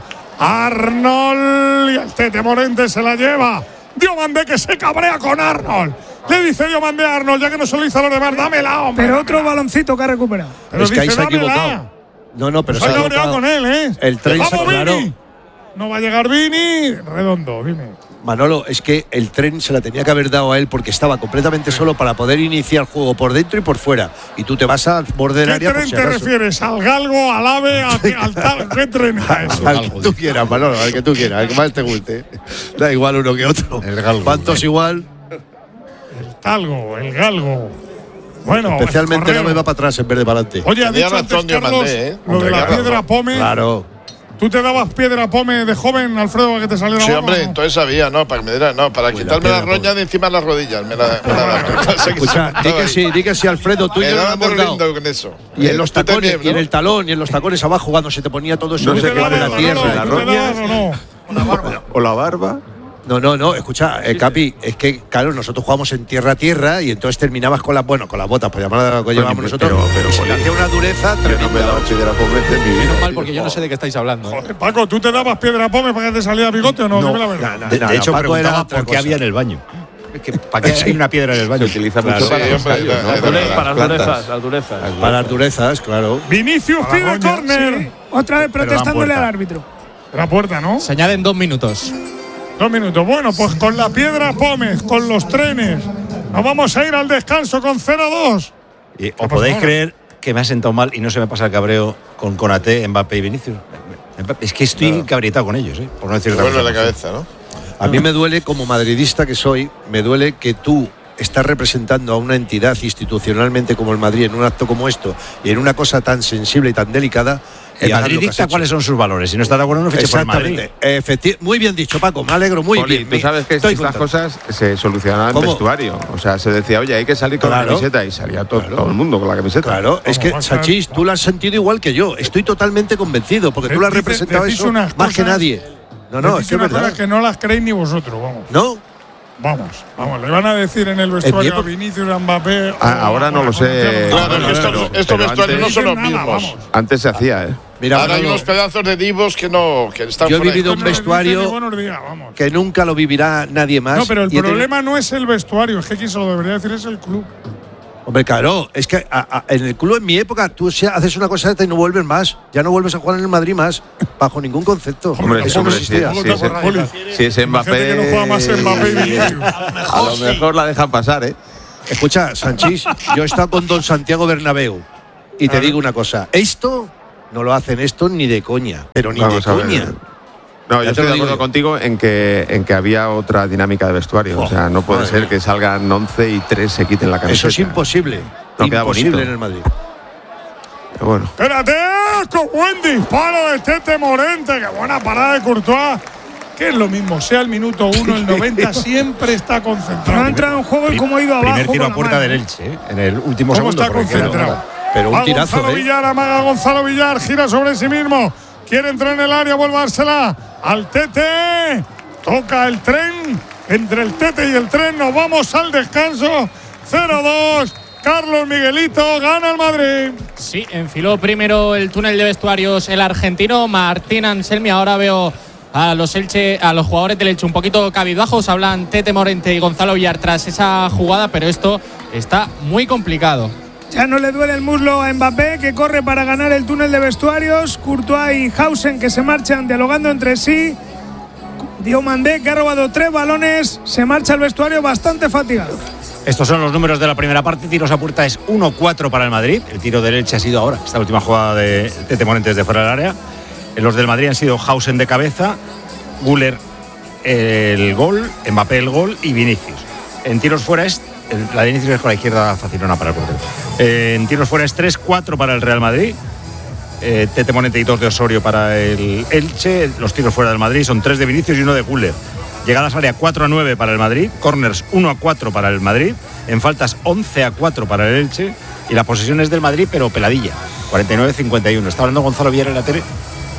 Arnold y el Tete Morente se la lleva. Diomandé, que se cabrea con Arnold. Le dice Diomandé a Arnold, ya que no se lo hizo a los demás, dámela, hombre. Pero otro baloncito que ha recuperado. Pero es que ahí se ha dámela. equivocado. No, pero se ha cabreado con él, ¿eh? El tren se claro. No va a llegar Vini. Redondo, dime. Manolo, es que el tren se la tenía que haber dado a él porque estaba completamente solo para poder iniciar el juego por dentro y por fuera. Y tú te vas al borde del área. ¿Qué tren te refieres? ¿Al galgo, al ave, al tal? ¿Qué tren es eso? Al que tú quieras, Manolo, al que tú quieras, al que más te guste. Da igual uno que otro. El galgo. ¿Cuántos igual? El talgo, el galgo. Bueno, especialmente no me va para atrás en vez de para adelante. Oye, ha dicho antes, Carlos, lo de la piedra pome. Claro. ¿Tú te dabas piedra pome de joven, Alfredo, para que te saliera? Sí, hombre, entonces sabía, ¿no? Para que me diera, no, para quitarme la roña de encima de las rodillas. Escucha, di que sí, Alfredo, tú y yo hemos dado. Con eso. Y en los tacones, también, ¿no? Y en el talón, y en los tacones abajo, cuando se te ponía todo eso. No sé qué de la tierra, la roña. O la barba. No, escucha, Capi, es que, claro, nosotros jugamos en tierra a tierra y entonces terminabas con las botas, por llamarla que llevamos nosotros. Pero se hacía una dureza tremenda. No me daba piedra pome en mi vida. Menos mal, porque yo no sé de qué estáis hablando. Joder, Paco, ¿tú te dabas piedra pome para que te saliera bigote o no? Dime la verdad. De hecho, preguntaba por qué había en el baño. ¿Para qué hay una piedra en el baño? Se utiliza mucho para las durezas. Para las durezas, claro. Vinicius pide córner. Sí, otra vez protestándole al árbitro. La puerta, ¿no? Se añaden 2 minutos. 2 minutos. Bueno, pues con la piedra Pómez, con los trenes, nos vamos a ir al descanso con 0-2. ¿Os podéis creer que me ha sentado mal y no se me pasa el cabreo con Konaté, Mbappé y Vinicius? Es que estoy cabritado con ellos, por no decir otra cosa. La cabeza, ¿no? A mí me duele, como madridista que soy, me duele que tú estás representando a una entidad institucionalmente como el Madrid en un acto como esto y en una cosa tan sensible y tan delicada. El Madrid dicta cuáles son sus valores. Si no está de acuerdo, no fiche por el Madrid. Muy bien dicho, Paco. Me alegro muy bien. Tú sabes que estas cosas se solucionaban en vestuario. O sea, se decía, oye, hay que salir con la camiseta y salía todo el mundo con la camiseta. Claro, es que, Sachís, tú lo has sentido igual que yo. Estoy totalmente convencido porque tú lo has representado eso más que nadie. No, es que es verdad. Que no las creéis ni vosotros, vamos. ¿No? Vamos, le van a decir en el vestuario a Vinicius, a Mbappé. Ahora no lo sé. Claro, estos vestuarios no son los mismos. Antes se hacía, Mira, ahora hay unos pedazos de divos que están. Yo he vivido un vestuario que nunca lo vivirá nadie más. No, pero el problema no es el vestuario, es que quien se lo debería decir es el club. Hombre, claro, es que en el club en mi época tú haces una cosa y no vuelves más. Ya no vuelves a jugar en el Madrid más, bajo ningún concepto. Hombre, eso no existía. Si es Mbappé, que no juega más Mbappé y Vinicius. A lo mejor la dejan pasar, ¿eh? Escucha, Sanchís, yo he estado con don Santiago Bernabéu y te digo una cosa. Esto no lo hacen ni de coña, pero ni de coña. No, yo estoy de acuerdo contigo en que había otra dinámica de vestuario. O sea, no puede ser que salgan 11 y 3 se quiten la camiseta. Eso es imposible. No queda bonito en el Madrid. Pero bueno. Espérate, con buen disparo de Tete Morente. Qué buena parada de Courtois. Que es lo mismo, sea el minuto 1, el 90, siempre está concentrado. No ha entrado en juego y cómo ha ido abajo. Primer tiro a puerta del Elche, en el último segundo. Está concentrado. Pero un tirazo, Gonzalo Villar, amaga Gonzalo Villar, gira sobre sí mismo. Quiere entrar en el área, vuelve a dársela al Tete. Toca el tren. Entre el Tete y el tren nos vamos al descanso. 0-2. Carlos Miguelito, gana el Madrid. Sí, enfiló primero el túnel de vestuarios el argentino Martín Anselmi. Ahora veo a los jugadores del Elche un poquito cabizbajos. Hablan Tete Morente y Gonzalo Villar tras esa jugada, pero esto está muy complicado. Ya no le duele el muslo a Mbappé, que corre para ganar el túnel de vestuarios. Courtois y Hausen, que se marchan dialogando entre sí. Diomandé, que ha robado 3 balones, se marcha al vestuario bastante fatigado. Estos son los números de la primera parte. Tiros a puerta es 1-4 para el Madrid. El tiro del Elche ha sido ahora, esta última jugada de Tete Morente desde fuera del área. Los del Madrid han sido Hausen de cabeza, Güler el gol, Mbappé el gol y Vinicius. En tiros fuera es la de Vinicius es con la izquierda facilona para el portero. En tiros fuera es 3-4 para el Real Madrid. Tete Morente y 2 de Osorio para el Elche. Los tiros fuera del Madrid son 3 de Vinicius y 1 de Güler. Llegadas al área 4-9 para el Madrid. Corners 1-4 para el Madrid. En faltas 11-4 para el Elche. Y la posesión es del Madrid, pero peladilla. 49-51. Está hablando Gonzalo Villar en la tele.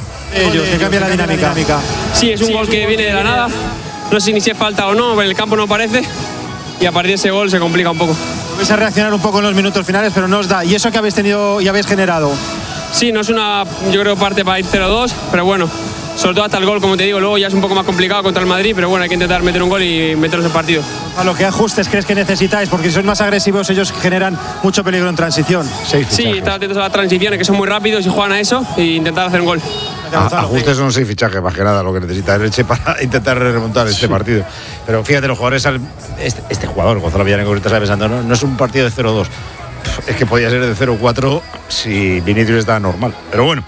Que cambia la dinámica. Sí, es un gol que viene de la nada. No sé ni si es falta o no, pero el campo no parece. Y a partir de ese gol se complica un poco. Vais a reaccionar un poco en los minutos finales, pero no os da. ¿Y eso que habéis tenido y habéis generado? Sí, no es una, yo creo, parte para ir 0-2, pero bueno, sobre todo hasta el gol, como te digo, luego ya es un poco más complicado contra el Madrid, pero bueno, hay que intentar meter un gol y meternos en partido. A lo que ajustes crees que necesitáis, porque si sois más agresivos ellos generan mucho peligro en transición. Sí, estar atentos a las transiciones, que son muy rápidos y juegan a eso, e intentar hacer un gol. Ajustes son 6 fichajes, más que nada lo que necesita el Elche para intentar remontar este partido. Pero fíjate, los jugadores, este jugador, Gonzalo Villar, en concreto, está pensando, no es un partido de 0-2. Es que podía ser de 0-4 si Vinicius está normal. Pero bueno,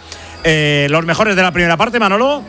los mejores de la primera parte, Manolo.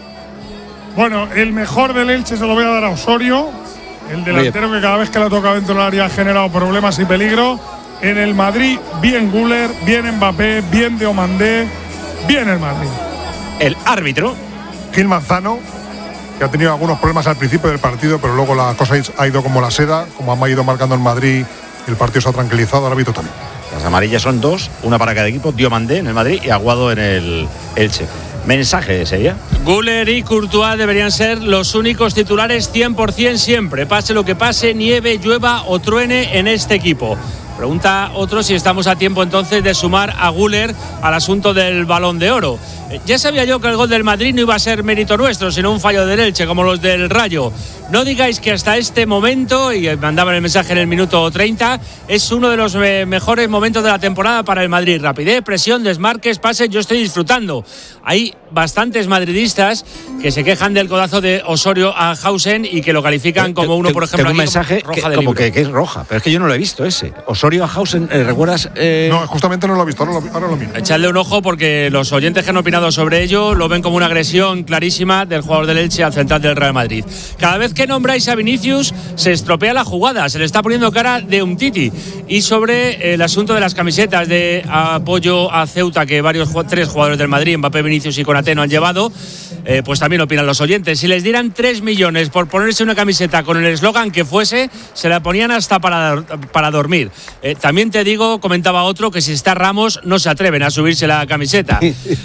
Bueno, el mejor del Elche se lo voy a dar a Osorio, el delantero que cada vez que la toca dentro del área ha generado problemas y peligro. En el Madrid, bien Güler, bien Mbappé, bien Diomandé, bien el Madrid. El árbitro, Gil Manzano, que ha tenido algunos problemas al principio del partido, pero luego la cosa ha ido como la seda, como ha ido marcando el Madrid, el partido se ha tranquilizado, el árbitro también. Las amarillas son 2, una para cada equipo, Diomandé en el Madrid y Aguado en el Elche. Mensaje sería. Güler y Courtois deberían ser los únicos titulares 100% siempre, pase lo que pase, nieve, llueva o truene en este equipo. Pregunta otro si estamos a tiempo entonces de sumar a Güler al asunto del Balón de Oro. Ya sabía yo que el gol del Madrid no iba a ser mérito nuestro, sino un fallo del Elche, como los del Rayo. No digáis que hasta este momento, y mandaban el mensaje en el minuto 30, es uno de los mejores momentos de la temporada para el Madrid. Rapidez, presión, desmarques, pases, yo estoy disfrutando. Hay bastantes madridistas que se quejan del codazo de Osorio a Hausen y que lo califican como uno, por ejemplo, tengo un mensaje roja de como libro. que es roja, pero es que yo no lo he visto ese. Osorio a Hausen, ¿recuerdas? No, justamente no lo he visto, ahora lo miro. Echadle un ojo porque los oyentes que han opinado sobre ello lo ven como una agresión clarísima del jugador del Elche al central del Real Madrid. Cada vez que nombráis a Vinicius se estropea la jugada, se le está poniendo cara de Umtiti. Y sobre el asunto de las camisetas de apoyo a Ceuta que 3 jugadores del Madrid, Mbappé, Vinicius y Konaté, no han llevado, pues también opinan los oyentes. Si les dieran 3 millones por ponerse una camiseta con el eslogan que fuese, se la ponían hasta para dormir. También te digo, comentaba otro, que si está Ramos no se atreven a subirse la camiseta. Que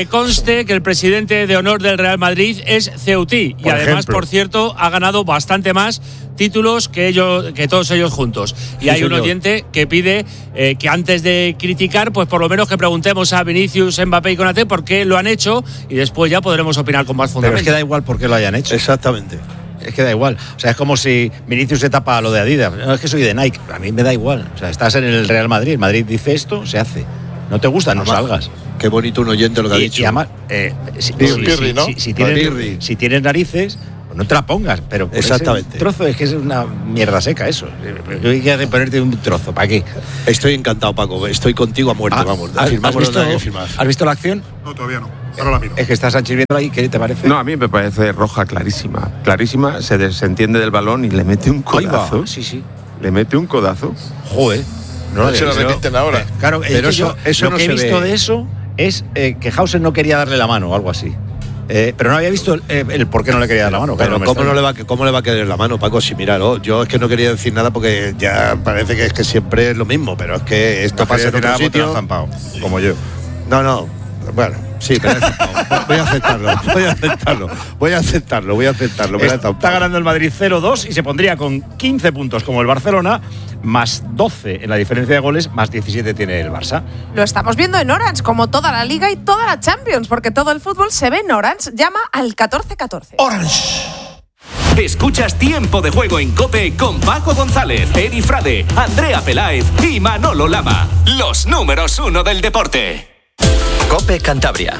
Que conste que el presidente de honor del Real Madrid es Ceutí y además, por cierto, ha ganado bastante más títulos que todos ellos juntos. Y hay un oyente que pide que antes de criticar, pues por lo menos que preguntemos a Vinicius, Mbappé y Konaté por qué lo han hecho y después ya podremos opinar con más fundamento. Pero es que da igual por qué lo hayan hecho. Exactamente. Es que da igual. O sea, es como si Vinicius se tapa lo de Adidas. No, es que soy de Nike. A mí me da igual. O sea, estás en el Real Madrid. El Madrid dice esto, se hace. No te gusta, no salgas. Qué bonito un oyente lo que ha dicho. Y además, si tienes narices, pues no te la pongas. Pero exactamente. Trozo es que es una mierda seca eso. Hay que ponerte un trozo. ¿Para qué? Estoy encantado, Paco. Estoy contigo a muerte. Vamos. ¿Has visto la acción? No, todavía no. Ahora la miro. Es que está Sánchez viendo ahí. ¿Qué te parece? No, a mí me parece roja clarísima. Clarísima, se desentiende del balón y le mete un codazo. Sí. Le mete un codazo. Joder. No se lo repiten ahora. Claro, pero eso lo no que he visto de eso es que Hausen no quería darle la mano o algo así. Pero no había visto el por qué no le quería dar la mano. Pero ¿cómo le va a querer la mano, Paco? Si míralo, yo es que no quería decir nada porque ya parece que es que siempre es lo mismo, pero es que esto pasa en otro sitio. Zampado, como yo. No. Bueno, sí, pero voy a aceptarlo. Está ganando el Madrid 0-2 y se pondría con 15 puntos como el Barcelona, más 12 en la diferencia de goles, más 17 tiene el Barça. Lo estamos viendo en Orange, como toda la Liga y toda la Champions, porque todo el fútbol se ve en Orange. Llama al 1414. Orange. Escuchas Tiempo de Juego en COPE con Paco González, Eri Frade, Andrea Peláez y Manolo Lama. Los números 1 del deporte. COPE Cantabria.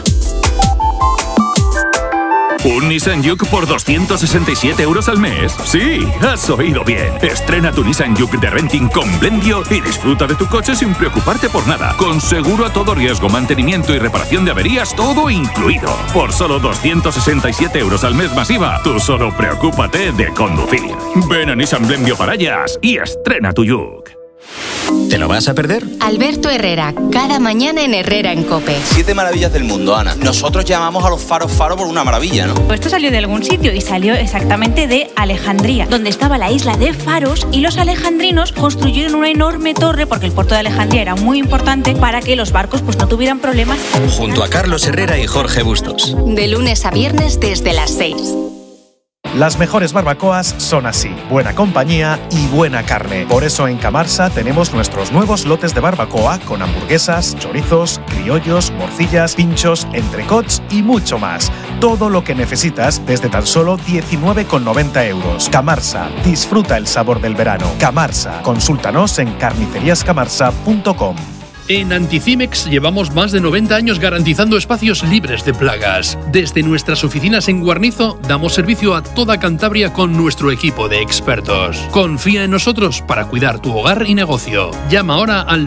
¿Un Nissan Juke por 267 € al mes? Sí, has oído bien. Estrena tu Nissan Juke de renting con Blendio y disfruta de tu coche sin preocuparte por nada. Con seguro a todo riesgo, mantenimiento y reparación de averías, todo incluido. Por solo 267 € al mes masiva, tú solo preocúpate de conducir. Ven a Nissan Blendio Parallas y estrena tu Juke. ¿Te lo vas a perder? Alberto Herrera, cada mañana en Herrera en COPE. 7 maravillas del mundo, Ana. Nosotros llamamos a los faros por una maravilla, ¿no? Pues esto salió de algún sitio y salió exactamente de Alejandría, donde estaba la isla de Faros, y los alejandrinos construyeron una enorme torre, porque el puerto de Alejandría era muy importante, para que los barcos pues no tuvieran problemas. Junto a Carlos Herrera y Jorge Bustos. De lunes a viernes desde las 6. Las mejores barbacoas son así, buena compañía y buena carne. Por eso en Camarsa tenemos nuestros nuevos lotes de barbacoa con hamburguesas, chorizos, criollos, morcillas, pinchos, entrecots y mucho más. Todo lo que necesitas desde tan solo 19,90 €. Camarsa, disfruta el sabor del verano. Camarsa, consúltanos en carniceriascamarsa.com. En Anticimex llevamos más de 90 años garantizando espacios libres de plagas. Desde nuestras oficinas en Guarnizo damos servicio a toda Cantabria con nuestro equipo de expertos. Confía en nosotros para cuidar tu hogar y negocio. Llama ahora al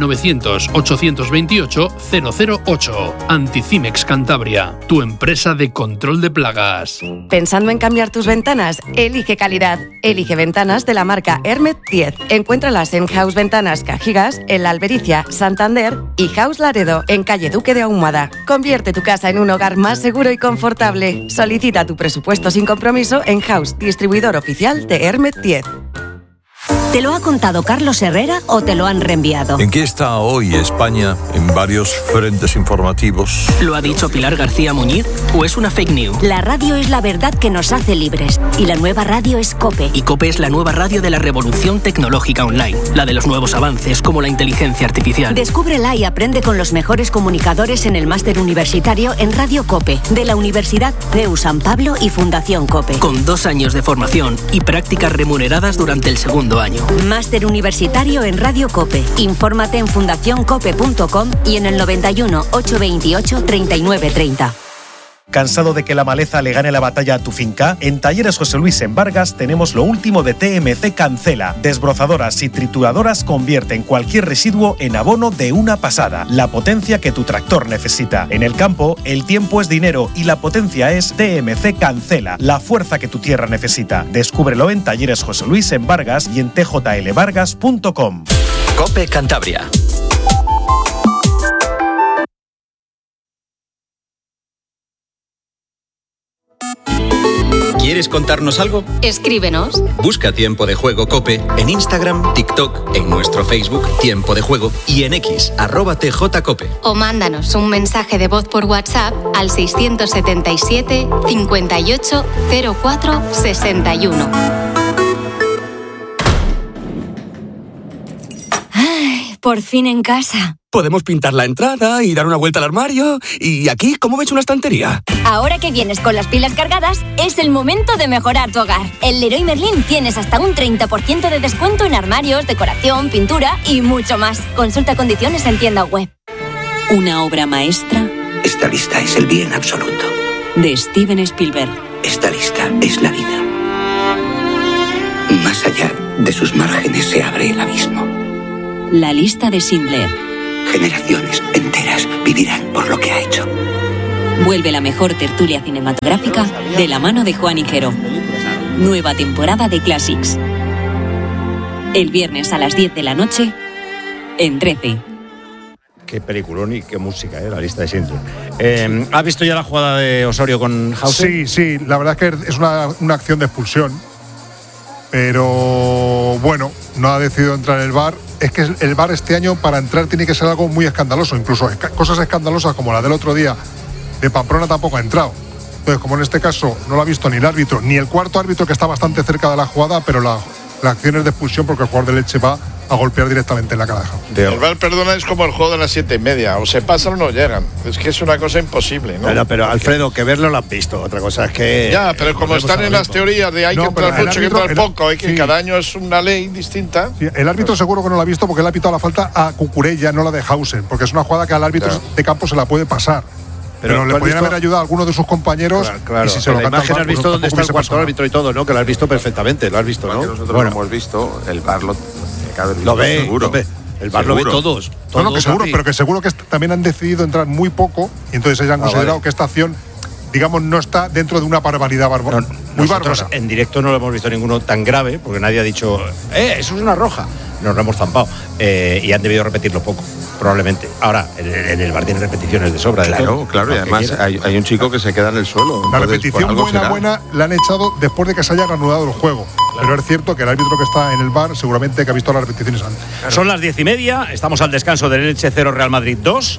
900-828-008. Anticimex Cantabria, tu empresa de control de plagas. ¿Pensando en cambiar tus ventanas? Elige calidad. Elige ventanas de la marca Hermet 10. Encuéntralas en House Ventanas Cajigas, en La Albericia, Santander y House Laredo, en calle Duque de Ahumada. Convierte tu casa en un hogar más seguro y confortable. Solicita tu presupuesto sin compromiso en House, distribuidor oficial de Hermet 10. ¿Te lo ha contado Carlos Herrera o te lo han reenviado? ¿En qué está hoy España en varios frentes informativos? ¿Lo ha dicho Pilar García Muñiz o es una fake news? La radio es la verdad que nos hace libres y la nueva radio es COPE. Y COPE es la nueva radio de la revolución tecnológica online, la de los nuevos avances como la inteligencia artificial. Descúbrela y aprende con los mejores comunicadores en el máster universitario en Radio COPE de la Universidad CEU San Pablo y Fundación COPE. Con 2 años de formación y prácticas remuneradas durante el segundo año. Máster universitario en Radio COPE. Infórmate en fundacioncope.com y en el 91 828 3930. ¿Cansado de que la maleza le gane la batalla a tu finca? En Talleres José Luis en Vargas tenemos lo último de TMC Cancela. Desbrozadoras y trituradoras convierten cualquier residuo en abono de una pasada. La potencia que tu tractor necesita. En el campo, el tiempo es dinero y la potencia es TMC Cancela. La fuerza que tu tierra necesita. Descúbrelo en Talleres José Luis en Vargas y en tjlvargas.com. COPE Cantabria. ¿Quieres contarnos algo? Escríbenos. Busca Tiempo de Juego COPE en Instagram, TikTok, en nuestro Facebook Tiempo de Juego y en X, @TJCOPE. O mándanos un mensaje de voz por WhatsApp al 677 58 04 61. Ay, por fin en casa. Podemos pintar la entrada y dar una vuelta al armario. ¿Y aquí cómo ves una estantería? Ahora que vienes con las pilas cargadas, es el momento de mejorar tu hogar. En Leroy Merlin tienes hasta un 30% de descuento en armarios, decoración, pintura y mucho más. Consulta condiciones en tienda web. Una obra maestra. Esta lista es el bien absoluto. De Steven Spielberg. Esta lista es la vida. Más allá de sus márgenes se abre el abismo. La lista de Schindler. Generaciones enteras vivirán por lo que ha hecho. Vuelve la mejor tertulia cinematográfica de la mano de Juan Higuero. Nueva temporada de Classics. El viernes a las 10 de la noche en 13. Qué peliculón y qué música, la lista de Schindler. ¿Has visto ya la jugada de Osorio con Hausen? Sí, la verdad es que es una acción de expulsión. Pero bueno, no ha decidido entrar el VAR. Es que el VAR este año para entrar tiene que ser algo muy escandaloso. Incluso cosas escandalosas como la del otro día de Pamplona tampoco ha entrado. Entonces, como en este caso no lo ha visto ni el árbitro, ni el cuarto árbitro que está bastante cerca de la jugada, pero la acción es de expulsión porque el jugador del Elche va a golpear directamente en la cara de El VAR, perdona, es como el juego de las 7:30. O se pasan o no llegan. Es que es una cosa imposible, ¿no? Pero Alfredo, que verlo lo han visto. Otra cosa es que... Ya, pero como están en las teorías de hay que entrar mucho, hay que entrar poco, hay que cada año es una ley distinta. Sí, el árbitro seguro que no lo ha visto porque él ha pitado la falta a Cucurella, no la de Hausen, porque es una jugada que al árbitro de campo se la puede pasar. Pero le podrían haber ayudado a algunos de sus compañeros. Claro. Y si se lo la imagen has visto dónde está el cuarto árbitro y todo, ¿no? Que lo has visto perfectamente, lo has visto, ¿no? Nosotros lo hemos visto, el VAR lo ve, seguro. El VAR lo ve todos. No, que seguro, pero que seguro que también han decidido entrar muy poco y entonces ellos han considerado que esta acción, digamos, no está dentro de una barbaridad muy bárbara. En directo no lo hemos visto ninguno tan grave porque nadie ha dicho, eso es una roja. Nos lo hemos zampado y han debido repetirlo poco, probablemente. Ahora, en el VAR tiene repeticiones de sobra. Claro, y además hay un chico que se queda en el suelo. La repetición buena la han echado después de que se haya reanudado el juego. Pero es cierto que el árbitro que está en el VAR seguramente que ha visto las repeticiones antes. Son las 10:30, estamos al descanso del Elche 0, Real Madrid 2.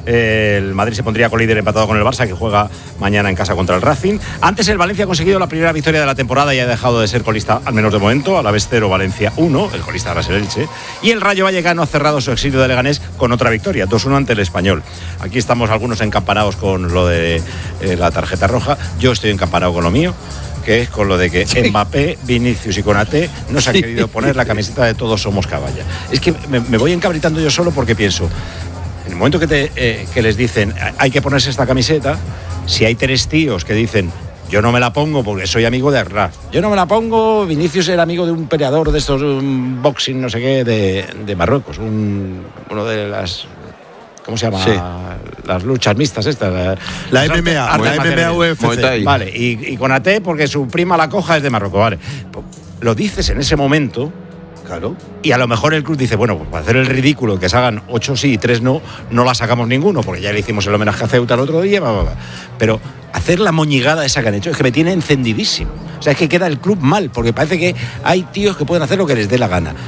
El Madrid se pondría colíder empatado con el Barça, que juega mañana en casa contra el Racing. Antes el Valencia ha conseguido la primera victoria de la temporada y ha dejado de ser colista, al menos de momento. Alavés 0, Valencia 1, el colista ahora es el Elche. Y el Rayo Vallecano ha cerrado su exilio de Leganés con otra victoria, 2-1 ante el Español. Aquí estamos algunos encampanados con lo de la tarjeta roja. Yo estoy encampanado con lo mío, que es con lo de que Mbappé, Vinicius y Konaté no se han querido poner la camiseta de todos somos caballa. Es que me voy encabritando yo solo porque pienso, en el momento que les dicen hay que ponerse esta camiseta, si hay 3 tíos que dicen yo no me la pongo porque soy amigo de Arraf, yo no me la pongo, Vinicius era amigo de un peleador de estos, un boxing no sé qué de Marruecos, uno de las... ¿Cómo se llama? Sí. Las luchas mixtas estas. La MMA UFC. Vale, y Konaté porque su prima la coja es de Marruecos, vale. Lo dices en ese momento. Claro. Y a lo mejor el club dice, bueno, pues para hacer el ridículo, que salgan 8 sí y 3 no la sacamos ninguno, porque ya le hicimos el homenaje a Ceuta el otro día, Pero hacer la moñigada esa que han hecho es que me tiene encendidísimo. O sea, es que queda el club mal, porque parece que hay tíos que pueden hacer lo que les dé la gana.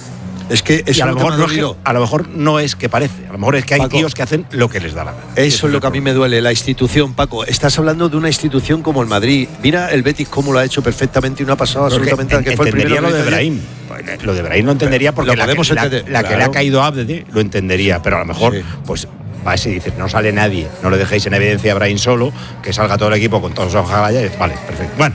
Es que eso a lo mejor no es que parece, a lo mejor es que hay tíos que hacen lo que les da la gana. Eso es lo que a mí me duele, la institución, Paco. Estás hablando de una institución como el Madrid. Mira el Betis cómo lo ha hecho perfectamente y no ha pasado absolutamente que fue el primero. Lo de Brahim. Lo de Brahim lo entendería porque la que le ha caído a Abde lo entendería, pero a lo mejor pues va a decir, no sale nadie, no le dejéis en evidencia a Brahim solo, que salga todo el equipo con todos los ojalá. Vale, perfecto. Bueno,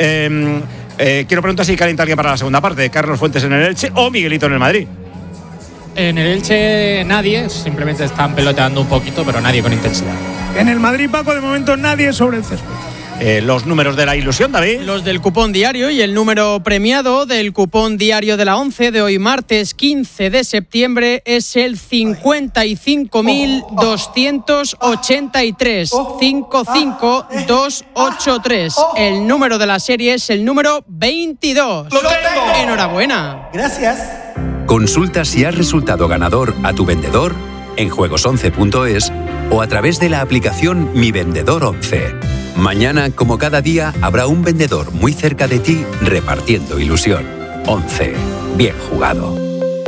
quiero preguntar si calienta alguien para la segunda parte. Carlos Fuentes en el Elche o Miguelito en el Madrid. En el Elche nadie, simplemente están peloteando un poquito, pero nadie con intensidad. En el Madrid, Paco, de momento nadie sobre el césped. Los números de la ilusión, David. Los del cupón diario y el número premiado del cupón diario de la 11 de hoy martes 15 de septiembre es el 55.283. 55283. El número de la serie es el número 22. ¡Lo tengo! Enhorabuena. Gracias. Consulta si has resultado ganador a tu vendedor en juegos11.es o a través de la aplicación Mi Vendedor 11. Mañana, como cada día, habrá un vendedor muy cerca de ti repartiendo ilusión. 11. Bien jugado.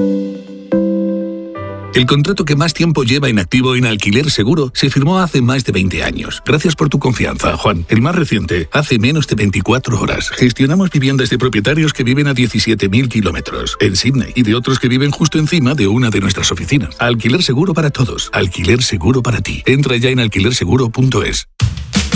El contrato que más tiempo lleva inactivo en Alquiler Seguro se firmó hace más de 20 años. Gracias por tu confianza, Juan. El más reciente, hace menos de 24 horas. Gestionamos viviendas de propietarios que viven a 17.000 kilómetros en Sydney y de otros que viven justo encima de una de nuestras oficinas. Alquiler Seguro para todos. Alquiler Seguro para ti. Entra ya en alquilerseguro.es.